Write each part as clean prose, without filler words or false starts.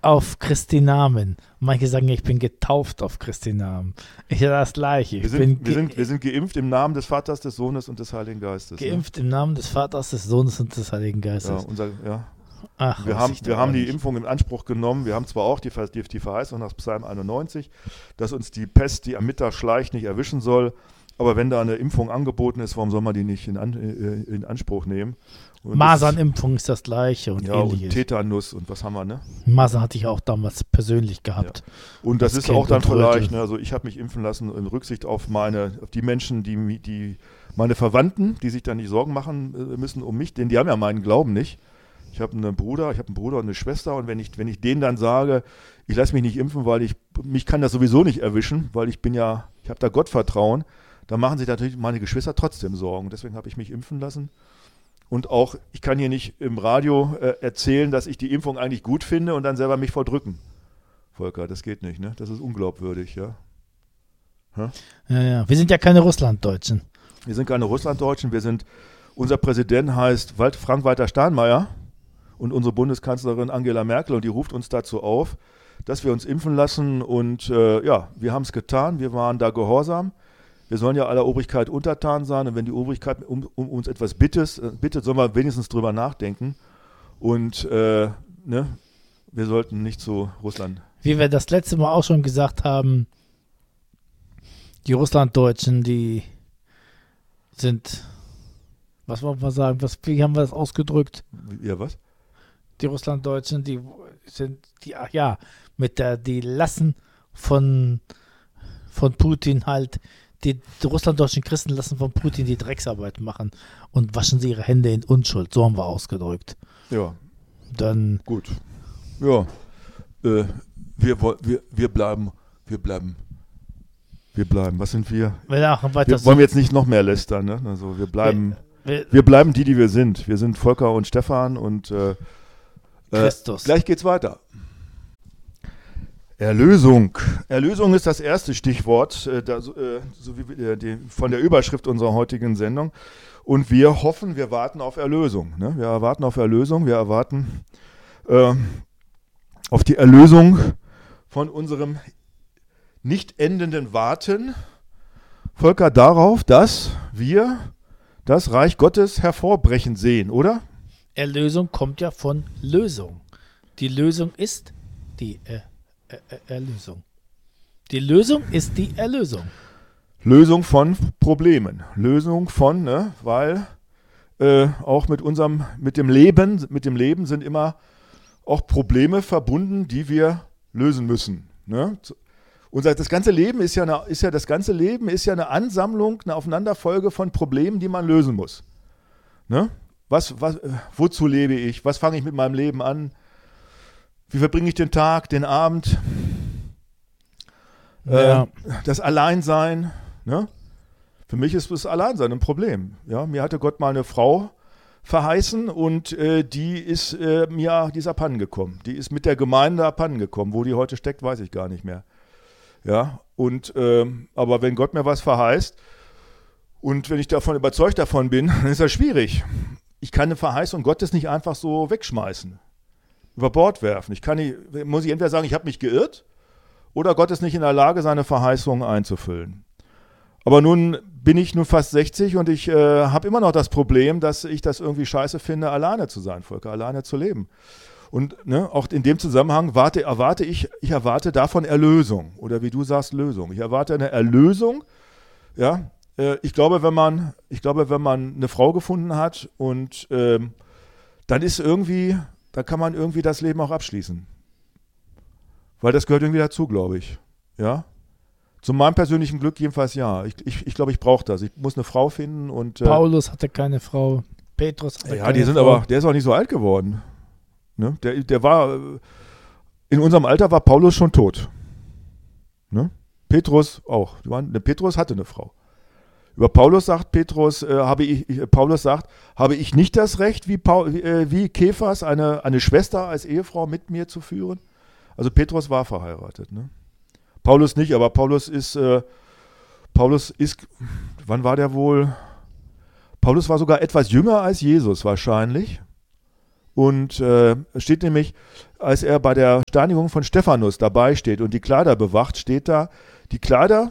auf Christi Namen. Manche sagen, ich bin getauft auf Christi Namen. Ich sage das Gleiche. Wir sind geimpft im Namen des Vaters, des Sohnes und des Heiligen Geistes. Geimpft im Namen des Vaters, des Sohnes und des Heiligen Geistes. Ach, wir haben die Impfung in Anspruch genommen. Wir haben zwar auch die Verheißung nach Psalm 91, dass uns die Pest, die am Mittag schleicht, nicht erwischen soll. Aber wenn da eine Impfung angeboten ist, warum soll man die nicht in Anspruch nehmen? Masernimpfung ist das Gleiche und ähnliches. Und Tetanus und was haben wir, ne? Masern hatte ich auch damals persönlich gehabt. Ja. Und das ist auch dann vielleicht, ne, also ich habe mich impfen lassen in Rücksicht auf die Menschen, die meine Verwandten, die sich dann nicht Sorgen machen müssen um mich, denn die haben ja meinen Glauben nicht. Ich habe einen Bruder und eine Schwester und wenn ich denen dann sage, ich lasse mich nicht impfen, weil mich kann das sowieso nicht erwischen, weil ich habe da Gottvertrauen, dann machen sich natürlich meine Geschwister trotzdem Sorgen. Deswegen habe ich mich impfen lassen. Und auch, ich kann hier nicht im Radio erzählen, dass ich die Impfung eigentlich gut finde und dann selber mich verdrücken. Volker, das geht nicht, ne? Das ist unglaubwürdig, ja. Ja. Wir sind ja keine Russlanddeutschen. Wir sind keine Russlanddeutschen. Unser Präsident heißt Frank-Walter Steinmeier und unsere Bundeskanzlerin Angela Merkel und die ruft uns dazu auf, dass wir uns impfen lassen und wir haben es getan. Wir waren da gehorsam. Wir sollen ja aller Obrigkeit untertan sein und wenn die Obrigkeit um uns etwas bittet, sollen wir wenigstens drüber nachdenken und wir sollten nicht zu Russland. Wie wir das letzte Mal auch schon gesagt haben, die Russlanddeutschen, die sind, was wollen wir sagen, wie haben wir das ausgedrückt? Ja, was? Die Russlanddeutschen, die lassen von Putin halt, die russlanddeutschen Christen lassen von Putin die Drecksarbeit machen und waschen sie ihre Hände in Unschuld. So haben wir ausgedrückt. Ja. Dann. Gut. Ja. Wir bleiben. Was sind wir? Wollen wir jetzt nicht noch mehr lästern, ne? Also wir bleiben die wir sind. Wir sind Volker und Stefan und Christus. Gleich geht's weiter. Erlösung. Erlösung ist das erste Stichwort, so wie von der Überschrift unserer heutigen Sendung. Und wir warten auf Erlösung. Ne? Wir erwarten auf Erlösung. Wir erwarten auf die Erlösung von unserem nicht endenden Warten. Volker, darauf, dass wir das Reich Gottes hervorbrechen sehen, oder? Erlösung kommt ja von Lösung. Die Lösung ist die Erlösung. Die Lösung ist die Erlösung. Lösung von Problemen. Lösung von, weil auch mit dem Leben sind immer auch Probleme verbunden, die wir lösen müssen. Ne? Das ganze Leben ist ja eine Ansammlung, eine Aufeinanderfolge von Problemen, die man lösen muss. Ne? Wozu lebe ich? Was fange ich mit meinem Leben an? Wie verbringe ich den Tag, den Abend? Das Alleinsein. Ne? Für mich ist das Alleinsein ein Problem. Ja? Mir hatte Gott mal eine Frau verheißen und die ist abhanden gekommen. Die ist mit der Gemeinde abhanden gekommen. Wo die heute steckt, weiß ich gar nicht mehr. Ja? Aber wenn Gott mir was verheißt und wenn ich überzeugt davon bin, dann ist das schwierig. Ich kann eine Verheißung Gottes nicht einfach so wegschmeißen. Über Bord werfen. Muss ich entweder sagen, ich habe mich geirrt oder Gott ist nicht in der Lage, seine Verheißungen einzufüllen. Aber nun bin ich fast 60 und ich habe immer noch das Problem, dass ich das irgendwie scheiße finde, alleine zu sein, Volker, alleine zu leben. Und auch in dem Zusammenhang erwarte ich davon Erlösung oder wie du sagst, Lösung. Ich erwarte eine Erlösung. Ja, ich glaube, wenn man eine Frau gefunden hat und dann kann man irgendwie das Leben auch abschließen. Weil das gehört irgendwie dazu, glaube ich. Ja? Zu meinem persönlichen Glück jedenfalls ja. Ich glaube, ich brauche das. Ich muss eine Frau finden und. Paulus hatte keine Frau. Petrus hatte keine Frau. Aber der ist auch nicht so alt geworden. Ne? Der war. In unserem Alter war Paulus schon tot. Ne? Petrus auch. Petrus hatte eine Frau. Über Paulus sagt habe ich nicht das Recht, wie Kephas, eine Schwester als Ehefrau mit mir zu führen? Also Petrus war verheiratet, ne? Paulus nicht, aber Paulus ist, wann war der wohl? Paulus war sogar etwas jünger als Jesus wahrscheinlich Und es steht nämlich, als er bei der Steinigung von Stephanus dabei steht und die Kleider bewacht, steht da, die Kleider,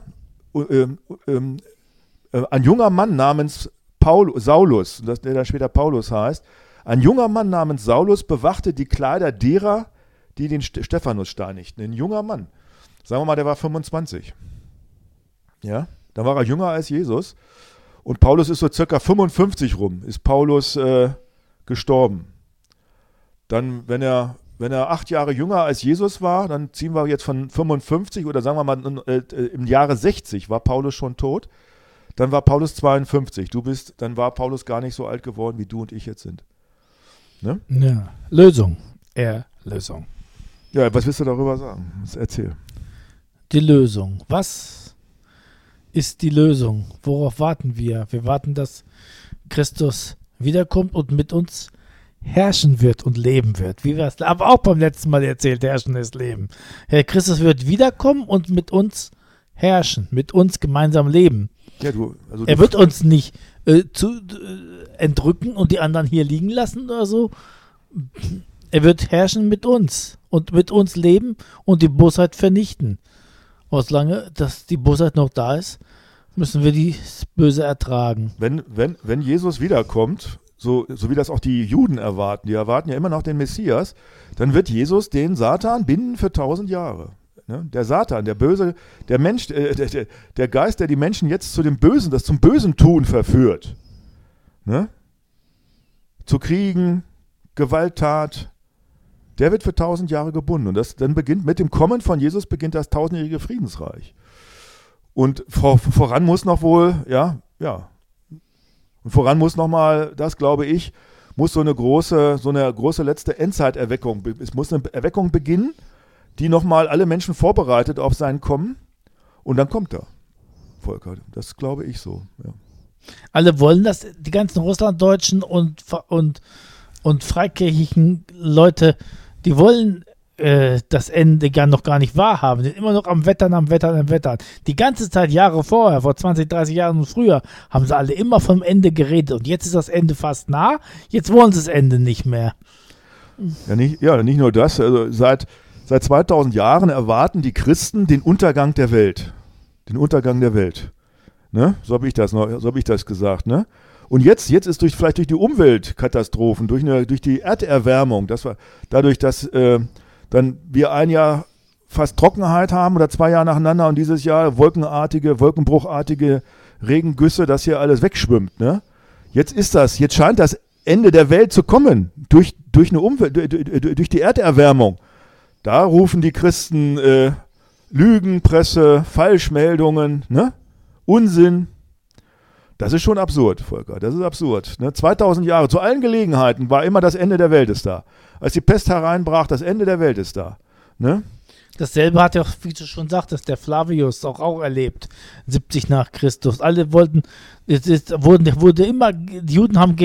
ein junger Mann namens Saulus, der dann später Paulus heißt, ein junger Mann namens Saulus bewachte die Kleider derer, die den Stephanus steinigten. Ein junger Mann. Sagen wir mal, der war 25. Ja, da war er jünger als Jesus. Und Paulus ist so circa 55 rum, ist Paulus gestorben. Dann, wenn er 8 Jahre jünger als Jesus war, dann ziehen wir jetzt von 55 oder sagen wir mal im Jahre 60 war Paulus schon tot. Dann war Paulus 52. Dann war Paulus gar nicht so alt geworden, wie du und ich jetzt sind. Ne? Ja. Lösung. Lösung. Ja, was willst du darüber sagen? Erzähl. Die Lösung. Was ist die Lösung? Worauf warten wir? Wir warten, dass Christus wiederkommt und mit uns herrschen wird und leben wird. Wie wir es aber auch beim letzten Mal erzählt, herrschen ist Leben. Herr Christus wird wiederkommen und mit uns herrschen, mit uns gemeinsam leben. Ja, er wird uns nicht entrücken und die anderen hier liegen lassen oder so. Er wird herrschen mit uns und mit uns leben und die Bosheit vernichten. Und solange dass die Bosheit noch da ist, müssen wir das Böse ertragen. Wenn Jesus wiederkommt, so wie das auch die Juden erwarten, die erwarten ja immer noch den Messias, dann wird Jesus den Satan binden für 1000 Jahre. Ne? Der Satan, der Böse, der Mensch, der Geist, der die Menschen jetzt zu dem Bösen, das zum Bösen tun verführt. Ne? Zu Kriegen, Gewalttat, der wird für 1000 Jahre gebunden. Und dann beginnt mit dem Kommen von Jesus beginnt das 1000-jährige Friedensreich. Und voran muss noch wohl, und voran muss nochmal, das glaube ich, muss so eine große letzte Endzeiterweckung, es muss eine Erweckung beginnen, die nochmal alle Menschen vorbereitet auf sein Kommen. Und dann kommt er, Volker. Das glaube ich so, ja. Alle wollen das, die ganzen Russlanddeutschen und freikirchlichen Leute, die wollen das Ende noch gar nicht wahrhaben. Die sind immer noch am Wettern. Die ganze Zeit, Jahre vorher, vor 20, 30 Jahren und früher, haben sie alle immer vom Ende geredet. Und jetzt ist das Ende fast nah. Jetzt wollen sie das Ende nicht mehr. Ja, nicht nur das. Also seit 2000 Jahren erwarten die Christen den Untergang der Welt. Den Untergang der Welt. Ne? So habe ich das gesagt. Ne? Und jetzt ist vielleicht durch die Umweltkatastrophen, durch die Erderwärmung, dadurch, dass dann wir ein Jahr fast Trockenheit haben oder 2 Jahre nacheinander und dieses Jahr wolkenbruchartige Regengüsse, dass hier alles wegschwimmt. Ne? Jetzt scheint das Ende der Welt zu kommen, durch die Erderwärmung. Da rufen die Christen Lügenpresse, Falschmeldungen, ne? Unsinn. Das ist schon absurd, Volker, das ist absurd. Ne? 2000 Jahre, zu allen Gelegenheiten war immer das Ende der Welt ist da. Als die Pest hereinbrach, das Ende der Welt ist da. Ne? Dasselbe hat ja, wie du schon sagtest, der Flavius auch erlebt, 70 nach Christus. Alle wollten, wurde immer, die Juden haben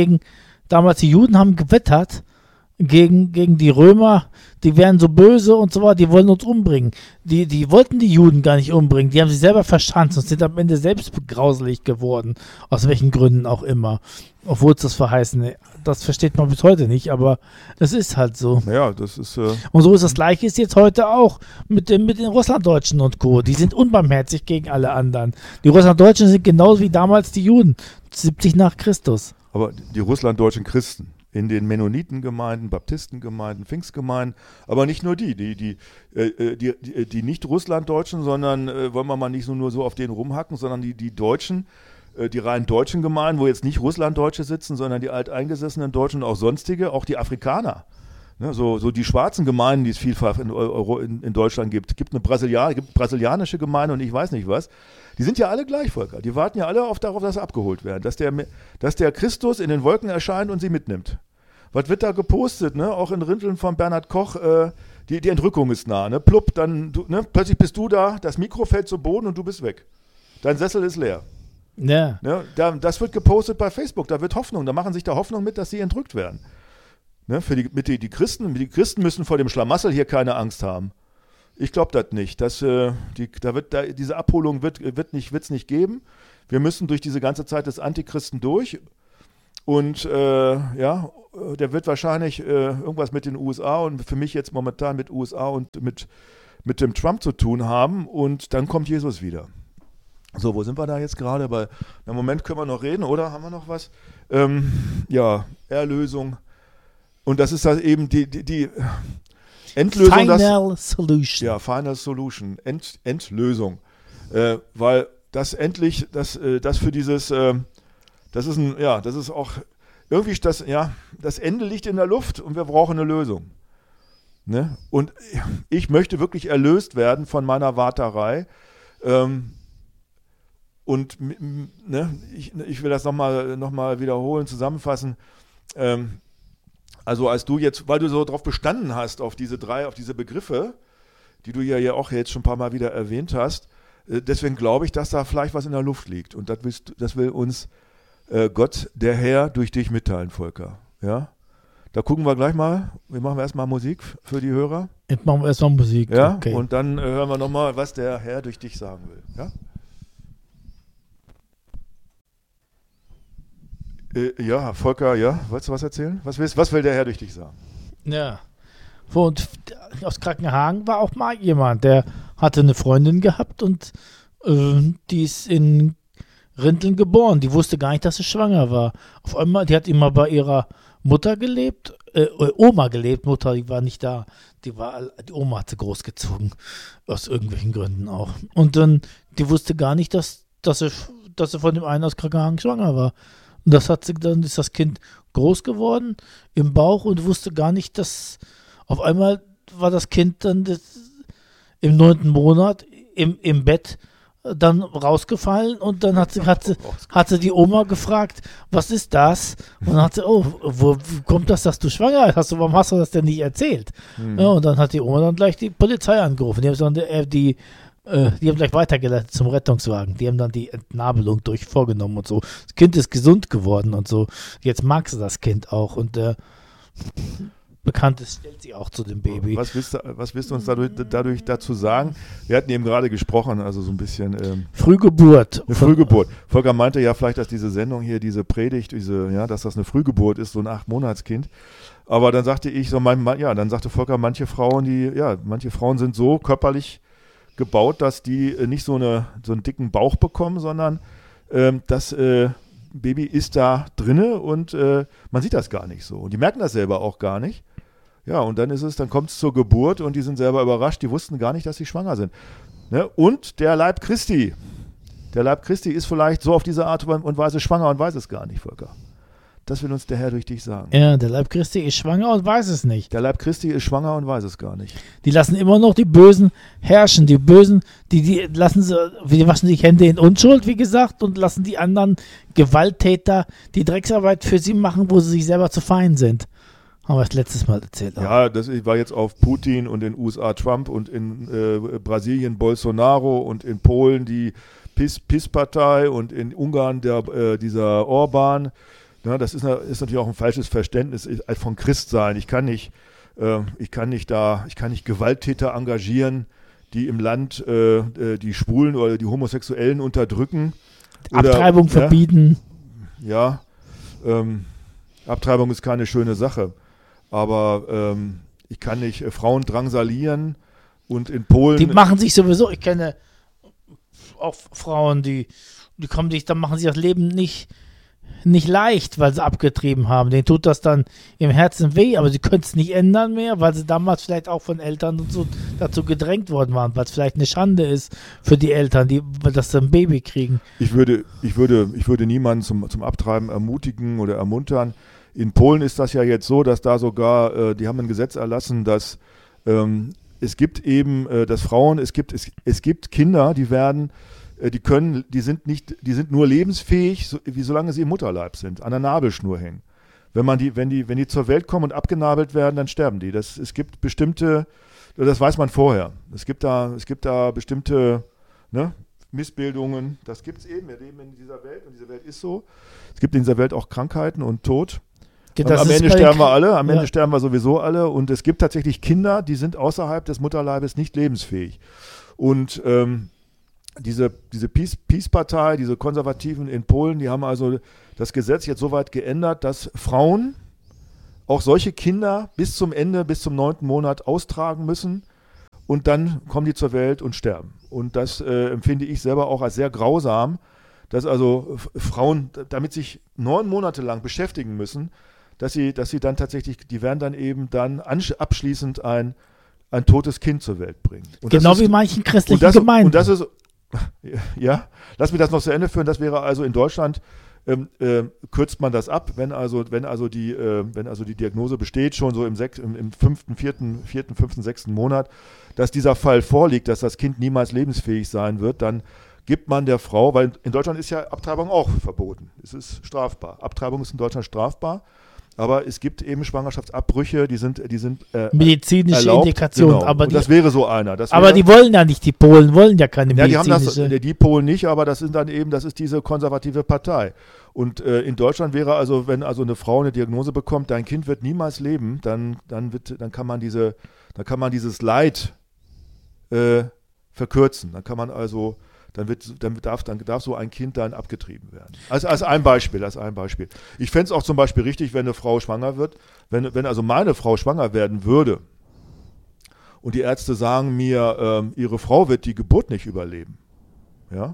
gewettert gegen die Römer, die wären so böse und so weiter, die wollen uns umbringen. Die wollten die Juden gar nicht umbringen, die haben sich selber verschanzt und sind am Ende selbst grauselig geworden, aus welchen Gründen auch immer. Obwohl es das verheißen, das versteht man bis heute nicht, aber es ist halt so. Ja, das ist... Und so ist das Gleiche ist jetzt heute auch mit den Russlanddeutschen und Co. Die sind unbarmherzig gegen alle anderen. Die Russlanddeutschen sind genauso wie damals die Juden, 70 nach Christus. Aber die russlanddeutschen Christen in den Mennonitengemeinden, Baptistengemeinden, Pfingstgemeinden, aber nicht nur die nicht Russlanddeutschen, sondern wollen wir mal nicht nur so auf denen rumhacken, sondern die Deutschen, die rein deutschen Gemeinden, wo jetzt nicht Russlanddeutsche sitzen, sondern die alteingesessenen Deutschen und auch sonstige, auch die Afrikaner. Ne, so die schwarzen Gemeinden, die es vielfach in Deutschland gibt. Es gibt brasilianische Gemeinde und ich weiß nicht was. Die sind ja alle gleich, Volker. Die warten ja alle darauf, dass sie abgeholt werden. Dass der Christus in den Wolken erscheint und sie mitnimmt. Was wird da gepostet? Ne? Auch in Rinteln von Bernhard Koch, die Entrückung ist nah. Ne? Plupp, plötzlich bist du da, das Mikro fällt zu Boden und du bist weg. Dein Sessel ist leer. Ja. Ne? Das wird gepostet bei Facebook. Da wird Hoffnung. Da machen sich da Hoffnung mit, dass sie entrückt werden. Ne? Die Christen müssen vor dem Schlamassel hier keine Angst haben. Ich glaube das nicht. Diese Abholung wird es nicht geben. Wir müssen durch diese ganze Zeit des Antichristen durch. Und der wird wahrscheinlich irgendwas mit den USA und für mich jetzt momentan mit USA und mit dem Trump zu tun haben und dann kommt Jesus wieder. So, wo sind wir da jetzt gerade? Weil im Moment können wir noch reden, oder? Haben wir noch was? Ja, Erlösung. Und das ist halt eben die Endlösung. Final Solution. Ja, Final Solution. Endlösung. Weil das endlich, das für dieses, das ist auch irgendwie, das Ende liegt in der Luft und wir brauchen eine Lösung. Ne? Und ich möchte wirklich erlöst werden von meiner Warterei. Und ne, ich will das nochmal wiederholen, zusammenfassen. Also als du jetzt, weil du so drauf bestanden hast, auf diese Begriffe, die du ja auch jetzt schon ein paar Mal wieder erwähnt hast, deswegen glaube ich, dass da vielleicht was in der Luft liegt. Und das will uns Gott, der Herr, durch dich mitteilen, Volker. Ja? Da gucken wir gleich mal. Wir machen erstmal Musik für die Hörer. Jetzt machen wir erstmal Musik. Ja? Okay. Und dann hören wir nochmal, was der Herr durch dich sagen will. Ja? Ja, Volker, ja, wolltest du was erzählen? Was will der Herr durch dich sagen? Ja. Und aus Krankenhagen war auch mal jemand, der hatte eine Freundin gehabt und die ist in Rinteln geboren. Die wusste gar nicht, dass sie schwanger war. Auf einmal, die hat immer bei ihrer Mutter gelebt, Oma gelebt, Mutter, die war nicht da. Die Oma hat sie großgezogen, aus irgendwelchen Gründen auch. Und dann, die wusste gar nicht, dass sie von dem einen aus Krankenhagen schwanger war. Und dann ist das Kind groß geworden im Bauch und wusste gar nicht, dass auf einmal war das Kind dann im 9. Monat im Bett dann rausgefallen und dann hat sie die Oma gefragt, was ist das? Und dann hat sie, wo kommt das, dass du schwanger bist? Warum hast du das denn nicht erzählt? Ja, und dann hat die Oma dann gleich die Polizei angerufen. Die haben gleich weitergeleitet zum Rettungswagen. Die haben dann die Entnabelung vorgenommen und so. Das Kind ist gesund geworden und so. Jetzt mag sie das Kind auch und Bekanntes stellt sie auch zu dem Baby. Was willst du uns dadurch dazu sagen? Wir hatten eben gerade gesprochen, also so ein bisschen Frühgeburt. Eine Frühgeburt. Volker meinte ja vielleicht, dass diese Sendung hier, diese Predigt, dass das eine Frühgeburt ist, so ein 8-Monats-Kind. Aber dann sagte ich, dann sagte Volker, manche Frauen sind so körperlich gebaut, dass die nicht so einen dicken Bauch bekommen, sondern das Baby ist da drinne und man sieht das gar nicht so. Und die merken das selber auch gar nicht. Ja, und dann kommt es zur Geburt und die sind selber überrascht, die wussten gar nicht, dass sie schwanger sind. Ne? Und der Leib Christi ist vielleicht so auf diese Art und Weise schwanger und weiß es gar nicht, Volker. Das will uns der Herr durch dich sagen. Ja, der Leib Christi ist schwanger und weiß es nicht. Der Leib Christi ist schwanger und weiß es gar nicht. Die lassen immer noch die Bösen herrschen. Die Bösen, die waschen sich Hände in Unschuld, wie gesagt, und lassen die anderen Gewalttäter die Drecksarbeit für sie machen, wo sie sich selber zu fein sind. Haben wir das letztes Mal erzählt. Auch. Ja, das war jetzt auf Putin und in den USA Trump und in Brasilien Bolsonaro und in Polen die PiS-Partei und in Ungarn dieser Orban. Ja, das ist natürlich auch ein falsches Verständnis von Christsein. Ich kann nicht Gewalttäter engagieren, die im Land die Schwulen oder die Homosexuellen unterdrücken. Abtreibung verbieten. Ja, Abtreibung ist keine schöne Sache. Aber ich kann nicht Frauen drangsalieren und in Polen... Die machen sich sowieso, ich kenne auch Frauen, die kommen sich, dann machen sich das Leben nicht leicht, weil sie abgetrieben haben. Denen tut das dann im Herzen weh, aber sie können es nicht ändern mehr, weil sie damals vielleicht auch von Eltern und so dazu gedrängt worden waren, weil es vielleicht eine Schande ist für die Eltern, dass sie ein Baby kriegen. Ich würde niemanden zum Abtreiben ermutigen oder ermuntern. In Polen ist das ja jetzt so, dass da sogar, die haben ein Gesetz erlassen, dass es gibt eben, dass Frauen, es gibt Kinder, die sind nur lebensfähig, solange sie im Mutterleib sind, an der Nabelschnur hängen. Wenn die zur Welt kommen und abgenabelt werden, dann sterben die. Es gibt bestimmte, das weiß man vorher. Es gibt da bestimmte Missbildungen. Das gibt es eben. Wir leben in dieser Welt und diese Welt ist so. Es gibt in dieser Welt auch Krankheiten und Tod. Am Ende sterben wir alle, Ende sterben wir sowieso alle. Und es gibt tatsächlich Kinder, die sind außerhalb des Mutterleibes nicht lebensfähig. Und diese PiS-Partei, diese Konservativen in Polen, die haben also das Gesetz jetzt so weit geändert, dass Frauen auch solche Kinder bis zum Ende, bis zum 9. Monat austragen müssen und dann kommen die zur Welt und sterben. Und das empfinde ich selber auch als sehr grausam, dass also Frauen damit sich 9 Monate lang beschäftigen müssen, dass sie dann tatsächlich, die werden dann eben dann abschließend ein totes Kind zur Welt bringen. Und genau wie manchen christlichen Gemeinden. Und das ist, ja, lass mich das noch zu Ende führen, das wäre also in Deutschland, kürzt man das ab, wenn also die Diagnose besteht, schon so im 5., 4., 5., 6. Monat, dass dieser Fall vorliegt, dass das Kind niemals lebensfähig sein wird, dann gibt man der Frau, weil in Deutschland ist ja Abtreibung auch verboten, es ist strafbar. Abtreibung ist in Deutschland strafbar, aber es gibt eben Schwangerschaftsabbrüche, die sind medizinische erlaubt, Indikation. genau. Aber und das wäre so einer. Aber die wollen ja nicht, die Polen wollen ja keine medizinische. Die haben das, die Polen nicht, aber das ist diese konservative Partei. Und in Deutschland wäre also, wenn also eine Frau eine Diagnose bekommt, dein Kind wird niemals leben, dann kann man dieses Leid verkürzen. Dann kann man also dann darf so ein Kind dann abgetrieben werden. Als ein Beispiel. Ich fände es auch zum Beispiel richtig, wenn eine Frau schwanger wird, wenn also meine Frau schwanger werden würde und die Ärzte sagen mir, ihre Frau wird die Geburt nicht überleben. Ja?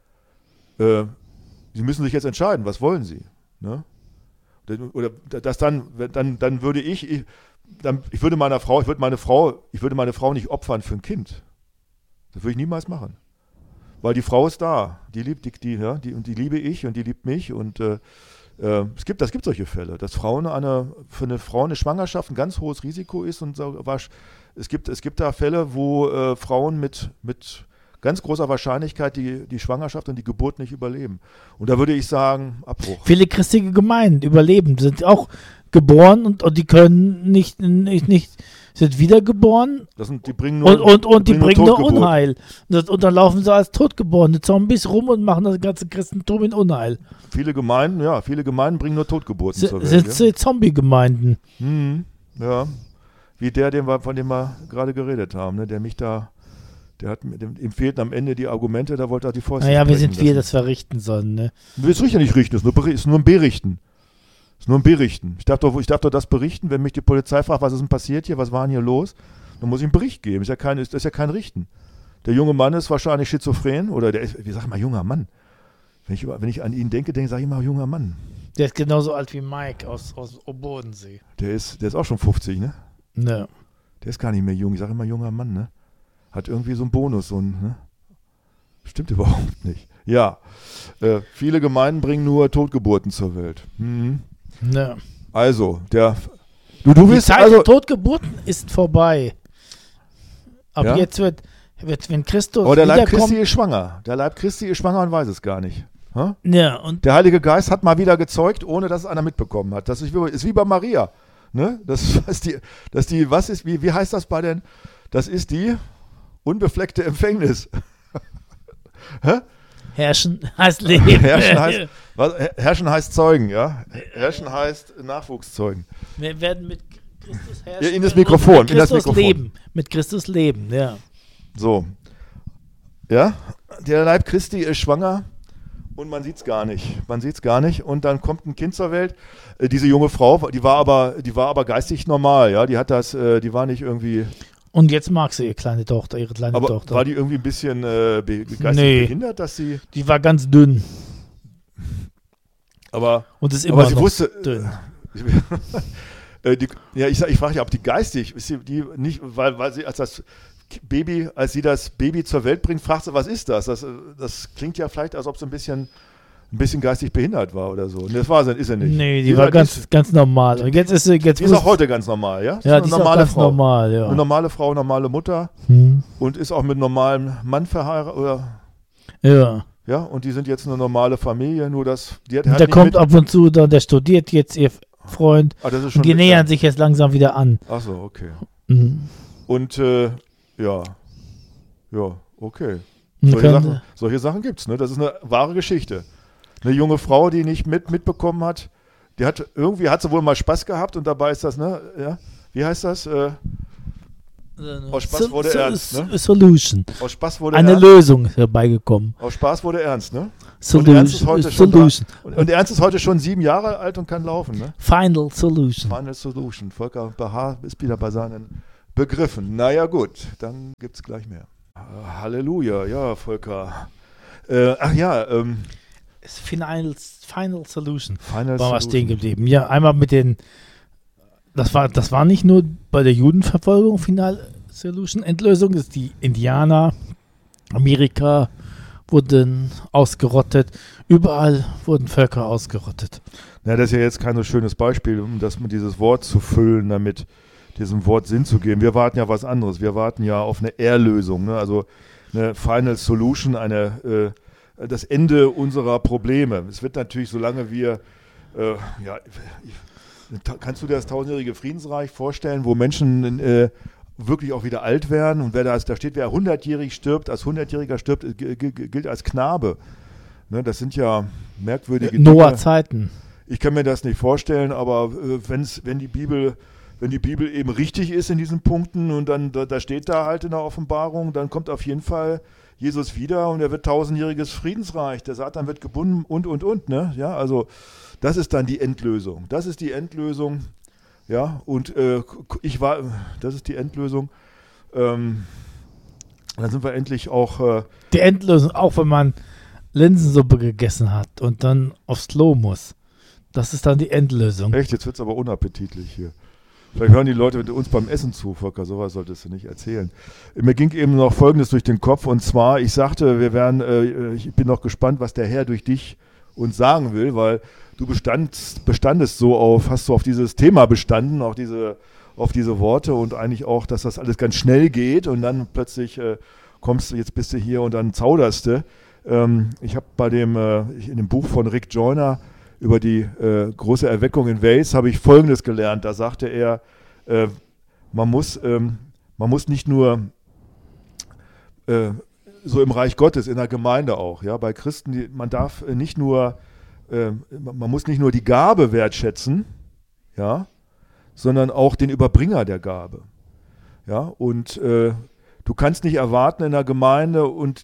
Sie müssen sich jetzt entscheiden, was wollen sie? Ne? Oder das dann würde ich würde meine Frau nicht opfern für ein Kind. Das würde ich niemals machen. Weil die Frau ist da, die liebt die liebe ich und die liebt mich und es gibt solche Fälle, dass für eine Frau eine Schwangerschaft ein ganz hohes Risiko ist und es gibt da Fälle, wo Frauen mit ganz großer Wahrscheinlichkeit die Schwangerschaft und die Geburt nicht überleben. Und da würde ich sagen, Abbruch. Viele christliche Gemeinden überleben, sind auch geboren und die können nicht sind wiedergeboren Die bringen nur Unheil. Und dann laufen sie als totgeborene Zombies rum und machen das ganze Christentum in Unheil. Viele Gemeinden bringen nur Totgeburten zur Welt. Sind Zombie-Gemeinden. Ja, wie von dem wir gerade geredet haben, ne? Ihm fehlten am Ende die Argumente, da wollte er die Fäuste Naja, wir sprechen sind wir, lassen. das verrichten sollen, ne? Wir ist ja nicht richten, es ist nur ein Berichten. Ich darf doch das berichten, wenn mich die Polizei fragt, was ist denn passiert hier, was war denn hier los? Dann muss ich einen Bericht geben. Das ist ja kein Richten. Der junge Mann ist wahrscheinlich schizophren oder wie sag ich mal, junger Mann. Wenn ich an ihn denke, sage ich immer junger Mann. Der ist genauso alt wie Mike aus Bodensee. Der ist auch schon 50, ne? Ne. Der ist gar nicht mehr jung. Ich sage immer junger Mann, ne? Hat irgendwie so einen Bonus, ne? Stimmt überhaupt nicht. Ja, viele Gemeinden bringen nur Totgeburten zur Welt. Ne. Also, du die bist Zeit also der Totgeburten ist vorbei. Aber jetzt wird, wenn Christus aber der Leib wiederkommt. Christi ist schwanger. Der Leib Christi ist schwanger und weiß es gar nicht. Ha? Ja, und Der Heilige Geist hat mal wieder gezeugt, ohne dass es einer mitbekommen hat. Das ist wie bei Maria. Ne? Wie heißt das bei den? Das ist die unbefleckte Empfängnis. Herrschen heißt Leben. Herrschen heißt Zeugen, ja. Herrschen heißt Nachwuchs zeugen. Wir werden mit Christus herrschen. Ja, in das Mikrofon. Mit Christus leben. Mit Christus leben, ja. So. Ja, der Leib Christi ist schwanger und man sieht es gar nicht. Und dann kommt ein Kind zur Welt. Diese junge Frau, die war aber geistig normal, ja. Die war nicht irgendwie. Und jetzt mag sie ihre kleine Tochter. Aber war die irgendwie ein bisschen geistig behindert, dass sie. Die war ganz dünn. Und ist immer sie noch wusste, dünn. Ich frage ja, ob die geistig ist, die nicht, weil sie als sie das Baby zur Welt bringt, fragt sie, was ist das? Das klingt ja vielleicht, als ob sie ein bisschen geistig behindert war oder so. Und das ist sie nicht. Nee, die war ganz normal. Und jetzt ist sie. Die ist auch heute ganz normal, ja? Ja, die ist auch ganz normal, ja. Eine normale Frau, normale Mutter und ist auch mit einem normalen Mann verheiratet, oder? Ja. Ja, und die sind jetzt eine normale Familie, nur dass die hat der kommt ab und zu, der studiert jetzt, ihr Freund. Das ist schon und die nähern sich jetzt langsam wieder an. Ach so, okay. Mhm. Und ja, okay. Solche Sachen gibt's, ne? Das ist eine wahre Geschichte. Eine junge Frau, die nicht mitbekommen hat, hat sie wohl mal Spaß gehabt und dabei ist das, ne? Ja? Wie heißt das? Aus Spaß wurde ernst, ne? Solution. Aus Spaß wurde Eine ernst. Lösung ist herbeigekommen. Aus Spaß wurde ernst, ne? Solution. Und Ernst ist heute schon 7 Jahre alt und kann laufen, ne? Final Solution. Final Solution. Volker Behaar ist wieder bei seinen Begriffen. Naja gut, dann gibt es gleich mehr. Halleluja, ja, Volker. Final Solution. Final War wir Solution. stehen geblieben. Ja, einmal mit den, das war nicht nur bei der Judenverfolgung Final Solution, Endlösung, das ist die Indianer, Amerika wurden ausgerottet, überall wurden Völker ausgerottet. Ja, das ist ja jetzt kein so schönes Beispiel, um das mit dieses Wort zu füllen, damit diesem Wort Sinn zu geben. Wir warten ja was anderes. Wir warten ja auf eine Erlösung, ne? Also eine Final Solution, das Ende unserer Probleme. Es wird natürlich, solange wir, kannst du dir das 1000-jährige Friedensreich vorstellen, wo Menschen wirklich auch wieder alt werden und da steht, wer 100-jährig stirbt, als 100-jähriger stirbt, gilt als Knabe. Ne, das sind ja merkwürdige Dinge. Noah-Zeiten. Ich kann mir das nicht vorstellen, aber wenn die Bibel eben richtig ist in diesen Punkten und dann da steht da halt in der Offenbarung, dann kommt auf jeden Fall Jesus wieder und er wird 1000-jähriges Friedensreich, der Satan wird gebunden und, ne? Ja, also das ist dann die Endlösung. Das ist die Endlösung, ja, und das ist die Endlösung. Dann sind wir endlich auch... die Endlösung, auch wenn man Linsensuppe gegessen hat und dann aufs Klo muss. Das ist dann die Endlösung. Echt, jetzt wird es aber unappetitlich hier. Vielleicht hören die Leute mit uns beim Essen zu, Volker, sowas solltest du nicht erzählen. Mir ging eben noch Folgendes durch den Kopf, und zwar, ich sagte, ich bin noch gespannt, was der Herr durch dich uns sagen will, weil du bestandest so hast du auf dieses Thema bestanden, auf diese Worte und eigentlich auch, dass das alles ganz schnell geht und dann plötzlich jetzt bist du hier und dann zauderst du. Ich habe in dem Buch von Rick Joyner über die große Erweckung in Wales habe ich Folgendes gelernt. Da sagte er, man muss nicht nur so im Reich Gottes, in der Gemeinde auch, ja, bei Christen, man muss nicht nur die Gabe wertschätzen, ja, sondern auch den Überbringer der Gabe. Ja, und du kannst nicht erwarten in der Gemeinde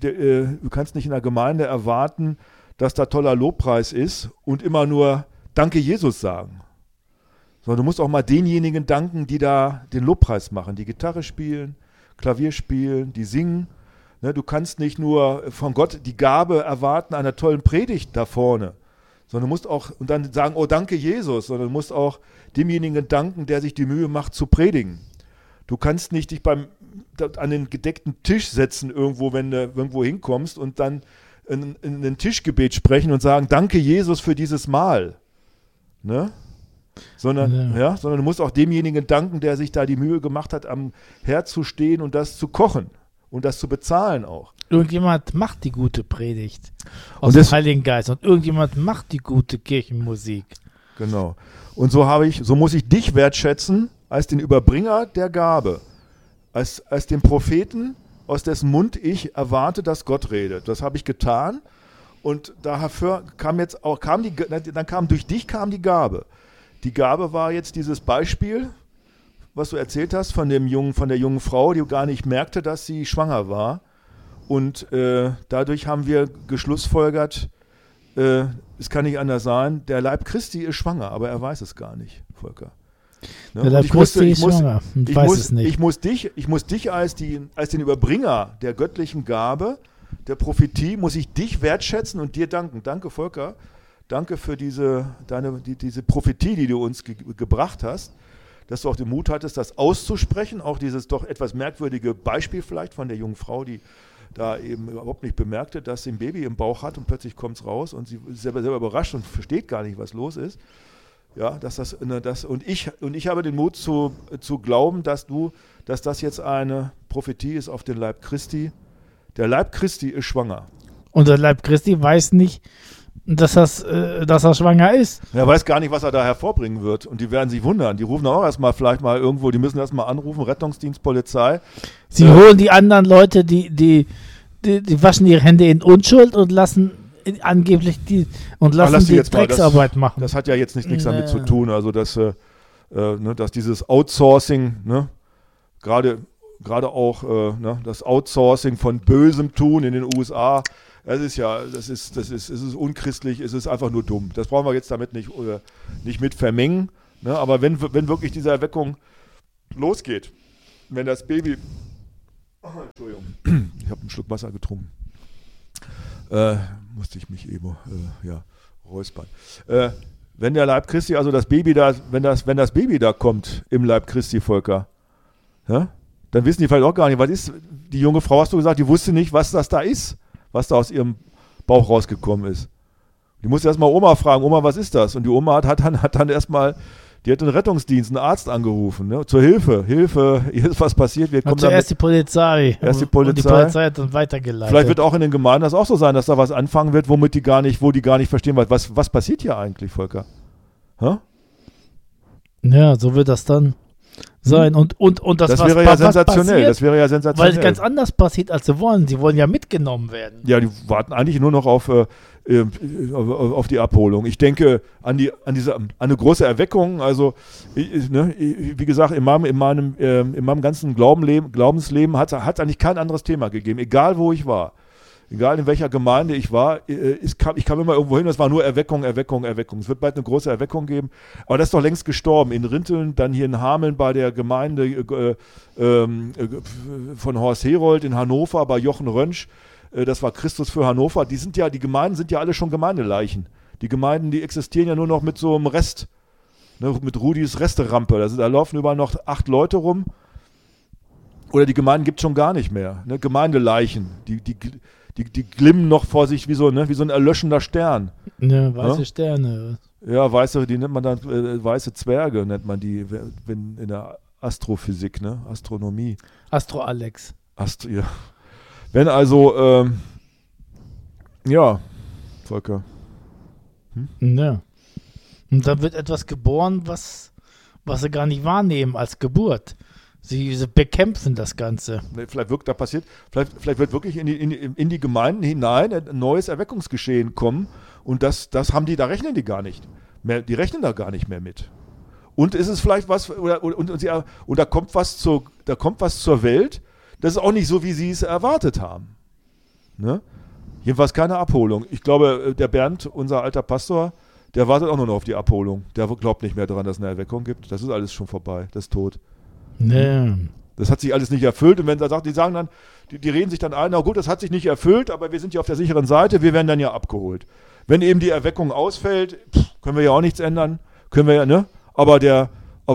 erwarten, dass da toller Lobpreis ist und immer nur Danke Jesus sagen. Sondern du musst auch mal denjenigen danken, die da den Lobpreis machen, die Gitarre spielen, Klavier spielen, die singen. Ne, du kannst nicht nur von Gott die Gabe erwarten einer tollen Predigt da vorne, sondern du musst auch und dann sagen, oh danke Jesus, sondern du musst auch demjenigen danken, der sich die Mühe macht zu predigen. Du kannst nicht dich an den gedeckten Tisch setzen irgendwo, wenn du irgendwo hinkommst und dann in ein Tischgebet sprechen und sagen, danke Jesus für dieses Mahl. Ne? Sondern du musst auch demjenigen danken, der sich da die Mühe gemacht hat, am Herd zu stehen und das zu kochen und das zu bezahlen auch. Irgendjemand macht die gute Predigt aus dem Heiligen Geist und irgendjemand macht die gute Kirchenmusik. Genau. Und so muss ich dich wertschätzen als den Überbringer der Gabe, als den Propheten, aus dessen Mund ich erwarte, dass Gott redet. Das habe ich getan und dafür durch dich kam die Gabe. Die Gabe war jetzt dieses Beispiel, was du erzählt hast von der jungen Frau, die gar nicht merkte, dass sie schwanger war. Und dadurch haben wir geschlussfolgert, es kann nicht anders sein, der Leib Christi ist schwanger, aber er weiß es gar nicht, Volker. Ne? Der Leib Christi ist schwanger und weiß es nicht. Ich muss dich als den Überbringer der göttlichen Gabe, der Prophetie, muss ich dich wertschätzen und dir danken. Danke, Volker. Danke für diese Prophetie, die du uns gebracht hast, dass du auch den Mut hattest, das auszusprechen, auch dieses doch etwas merkwürdige Beispiel vielleicht von der jungen Frau, die da eben überhaupt nicht bemerkte, dass sie ein Baby im Bauch hat und plötzlich kommt es raus und sie ist selber überrascht und versteht gar nicht, was los ist. Ja, und ich habe den Mut zu glauben, dass das jetzt eine Prophetie ist auf den Leib Christi. Der Leib Christi ist schwanger. Und der Leib Christi weiß nicht, dass er schwanger ist. Er weiß gar nicht, was er da hervorbringen wird. Und die werden sich wundern. Die rufen auch erstmal vielleicht mal irgendwo, die müssen erstmal anrufen, Rettungsdienst, Polizei. Sie holen die anderen Leute, die waschen ihre Hände in Unschuld und lassen angeblich die Drecksarbeit machen. Das hat ja jetzt nichts damit zu tun. Also dass dieses Outsourcing, ne, gerade gerade auch das Outsourcing von bösem Tun in den USA, es ist unchristlich, es ist einfach nur dumm. Das brauchen wir jetzt damit nicht mit vermengen. Ne? Aber wenn wirklich diese Erweckung losgeht, wenn das Baby, Entschuldigung, ich habe einen Schluck Wasser getrunken, musste ich mich eben räuspern. Wenn der Leib Christi, also das Baby da, wenn das Baby da kommt im Leib Christi, Volker, ja, dann wissen die vielleicht auch gar nicht, was ist, die junge Frau, hast du gesagt, die wusste nicht, was das da ist, was da aus ihrem Bauch rausgekommen ist. Die musste erstmal Oma fragen, Oma, was ist das? Und die Oma hat dann erstmal, die hat den Rettungsdienst, einen Arzt angerufen, ne? Zur Hilfe, hier ist was passiert. Wir kommen zuerst die Polizei. Erst die Polizei. Und die Polizei hat dann weitergeleitet. Vielleicht wird auch in den Gemeinden das auch so sein, dass da was anfangen wird, wo die gar nicht verstehen, was passiert hier eigentlich, Volker? Hä? Ja, so wird das dann sein. Und das wäre ja sensationell. Das wäre ja sensationell. Weil es ganz anders passiert, als sie wollen. Sie wollen ja mitgenommen werden. Ja, die warten eigentlich nur noch auf die Abholung. Ich denke an eine große Erweckung. Also, wie gesagt, in meinem ganzen Glaubensleben hat es eigentlich kein anderes Thema gegeben, egal wo ich war. Egal in welcher Gemeinde ich war, ich kam immer irgendwo hin, das war nur Erweckung. Es wird bald eine große Erweckung geben, aber das ist doch längst gestorben. In Rinteln, dann hier in Hameln bei der Gemeinde von Horst Herold, in Hannover bei Jochen Rönsch, das war Christus für Hannover. Die Gemeinden sind ja alle schon Gemeindeleichen. Die Gemeinden, die existieren ja nur noch mit so einem Rest, ne, mit Rudis Resterampe. Da laufen überall noch 8 Leute rum. Oder die Gemeinden gibt es schon gar nicht mehr. Ne? Gemeindeleichen, die glimmen noch vor sich wie so ein erlöschender Stern. Ja, weiße Sterne. Ja, die nennt man dann, weiße Zwerge nennt man die, wenn in der Astrophysik, ne? Astronomie. Astro-Alex. Ja. Wenn also, Volker. Ja. Und dann wird etwas geboren, was sie gar nicht wahrnehmen als Geburt. Sie bekämpfen das Ganze. Vielleicht wird wirklich in die Gemeinden hinein ein neues Erweckungsgeschehen kommen und da rechnen die gar nicht mehr, die rechnen da gar nicht mehr mit. Und ist es vielleicht was, und da kommt was zur Welt, das ist auch nicht so, wie sie es erwartet haben. Ne? Jedenfalls keine Abholung. Ich glaube, der Bernd, unser alter Pastor, der wartet auch nur noch auf die Abholung. Der glaubt nicht mehr daran, dass es eine Erweckung gibt. Das ist alles schon vorbei, das ist tot. Nee. Das hat sich alles nicht erfüllt. Und wenn die sagen dann, die reden sich dann ein, na gut, das hat sich nicht erfüllt, aber wir sind ja auf der sicheren Seite, wir werden dann ja abgeholt. Wenn eben die Erweckung ausfällt, können wir ja auch nichts ändern. Können wir ja, ne? Wir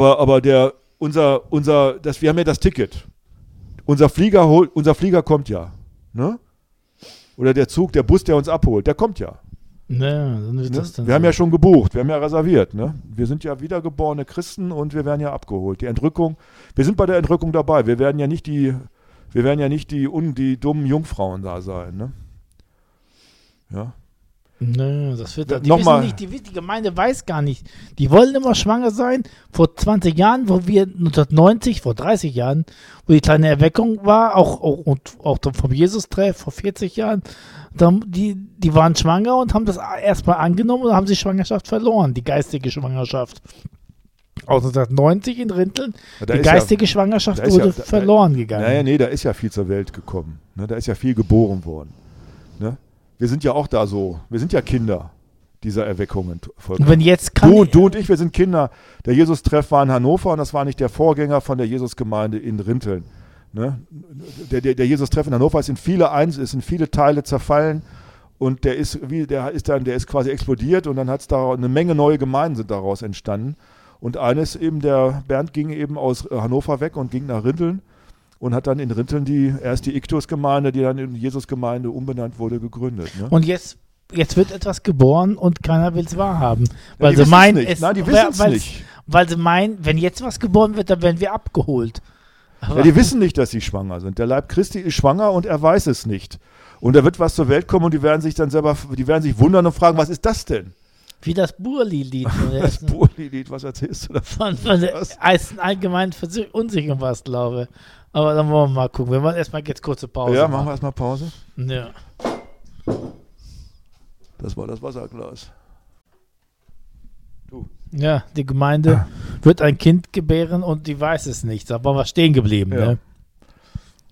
haben ja das Ticket. Unser Flieger kommt ja. Ne? Oder der Zug, der Bus, der uns abholt, der kommt ja. Naja, dann wird das dann wir haben ja schon gebucht, wir haben ja reserviert. Ne? Wir sind ja wiedergeborene Christen und wir werden ja abgeholt. Die Entrückung, wir sind bei der Entrückung dabei. Wir werden ja nicht die dummen Jungfrauen da sein. Ne? Ja. Nö, das wird die wissen nicht, die Gemeinde weiß gar nicht. Die wollen immer schwanger sein. Vor 20 Jahren, vor 30 Jahren, wo die kleine Erweckung war, auch vom Jesus-Treff vor 40 Jahren, die waren schwanger und haben das erstmal angenommen und haben die Schwangerschaft verloren, die geistige Schwangerschaft. 1990 in Rinteln, die geistige Schwangerschaft wurde verloren gegangen. Da ist ja viel zur Welt gekommen. Ne? Da ist ja viel geboren worden. Ne? Wir sind ja auch da so, wir sind ja Kinder dieser Erweckungen. Und wenn jetzt du und ich, wir sind Kinder. Der Jesus-Treff war in Hannover und das war nicht der Vorgänger von der Jesus-Gemeinde in Rinteln. Ne? Der Jesus-Treff in Hannover ist in viele Teile zerfallen und der ist quasi explodiert und dann hat es da eine Menge neue Gemeinden sind daraus entstanden. Und der Bernd ging eben aus Hannover weg und ging nach Rinteln. Und hat dann in Rinteln erst die Iktus-Gemeinde, die dann in Jesus-Gemeinde umbenannt wurde, gegründet. Ne? Und jetzt wird etwas geboren und keiner will es wahrhaben. Weil die sie meinen, die wissen es nicht. Weil sie meinen, wenn jetzt was geboren wird, dann werden wir abgeholt. Ja, die wissen nicht, dass sie schwanger sind. Der Leib Christi ist schwanger und er weiß es nicht. Und da wird was zur Welt kommen und die werden sich wundern und fragen, was ist das denn? Wie das Burli-Lied. Das Burli-Lied, was erzählst du davon? Von der allgemeinen Verunsicherung was, glaube ich. Aber dann wollen wir mal gucken. Wir machen erstmal jetzt kurze Pause. Ja, machen wir erstmal Pause. Ja. Das war das Wasserglas. Du. Ja, die Gemeinde wird ein Kind gebären und die weiß es nicht. Da waren wir stehen geblieben. Ja. Ne?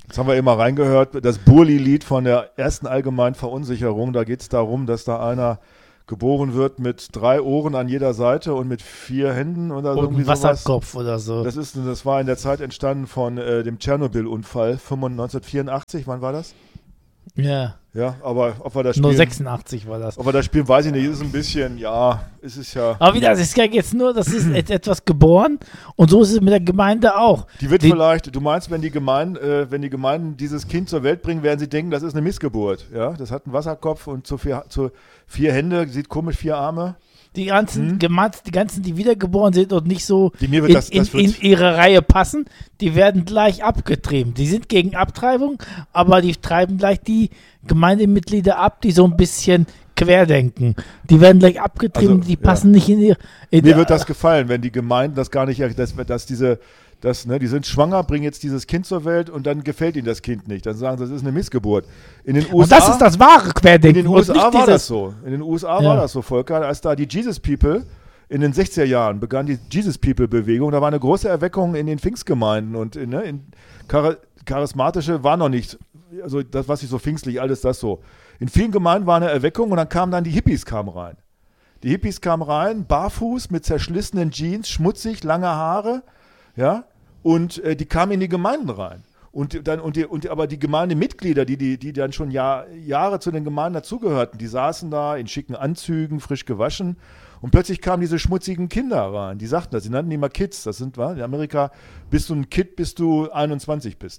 Jetzt haben wir eben mal reingehört, das Burli-Lied von der ersten allgemeinen Verunsicherung. Da geht es darum, dass da einer geboren wird mit 3 Ohren an jeder Seite und mit 4 Händen oder Und irgendwie ein Wasserkopf oder so. Das war in der Zeit entstanden von dem Tschernobyl-Unfall 1984. Wann war das? Ja. Ja, aber ob wir das Nur spielen, 86 war das. ob wir das spielen, weiß ich nicht. Ist ein bisschen, ja, es ist ja. Aber wieder, das ist ja jetzt nur, das ist etwas geboren und so ist es mit der Gemeinde auch. Die wird vielleicht, du meinst, wenn die Gemeinden dieses Kind zur Welt bringen, werden sie denken, das ist eine Missgeburt. Ja, das hat einen Wasserkopf und zu 4 Hände, sieht komisch, 4 Arme. Die ganzen, die wiedergeboren sind und nicht so Mir wird in ihre Reihe passen, die werden gleich abgetrieben. Die sind gegen Abtreibung, aber die treiben gleich die Gemeindemitglieder ab, die so ein bisschen querdenken. Die werden gleich abgetrieben, Also, die passen nicht in ihr. Mir wird das gefallen, wenn die Gemeinden das gar nicht, die sind schwanger, bringen jetzt dieses Kind zur Welt und dann gefällt ihnen das Kind nicht. Dann sagen sie, das ist eine Missgeburt. In den USA, und das ist das wahre Querdenken. In den USA war das so. In den USA war das so, Volker, als da die Jesus People in den 60er Jahren begann die Jesus People Bewegung. Da war eine große Erweckung in den Pfingstgemeinden und charismatische war noch nicht, also das, was ich so pfingstlich, alles das so. In vielen Gemeinden war eine Erweckung und dann kamen dann die Hippies rein. Die Hippies kamen rein, barfuß, mit zerschlissenen Jeans, schmutzig, lange Haare, ja, und die kamen in die Gemeinden rein. Aber die Gemeindemitglieder, die dann schon Jahre zu den Gemeinden dazugehörten, die saßen da in schicken Anzügen, frisch gewaschen und plötzlich kamen diese schmutzigen Kinder rein. Die sagten das, sie nannten die mal Kids. Das sind, in Amerika bist du ein Kid, bis du 21 bist.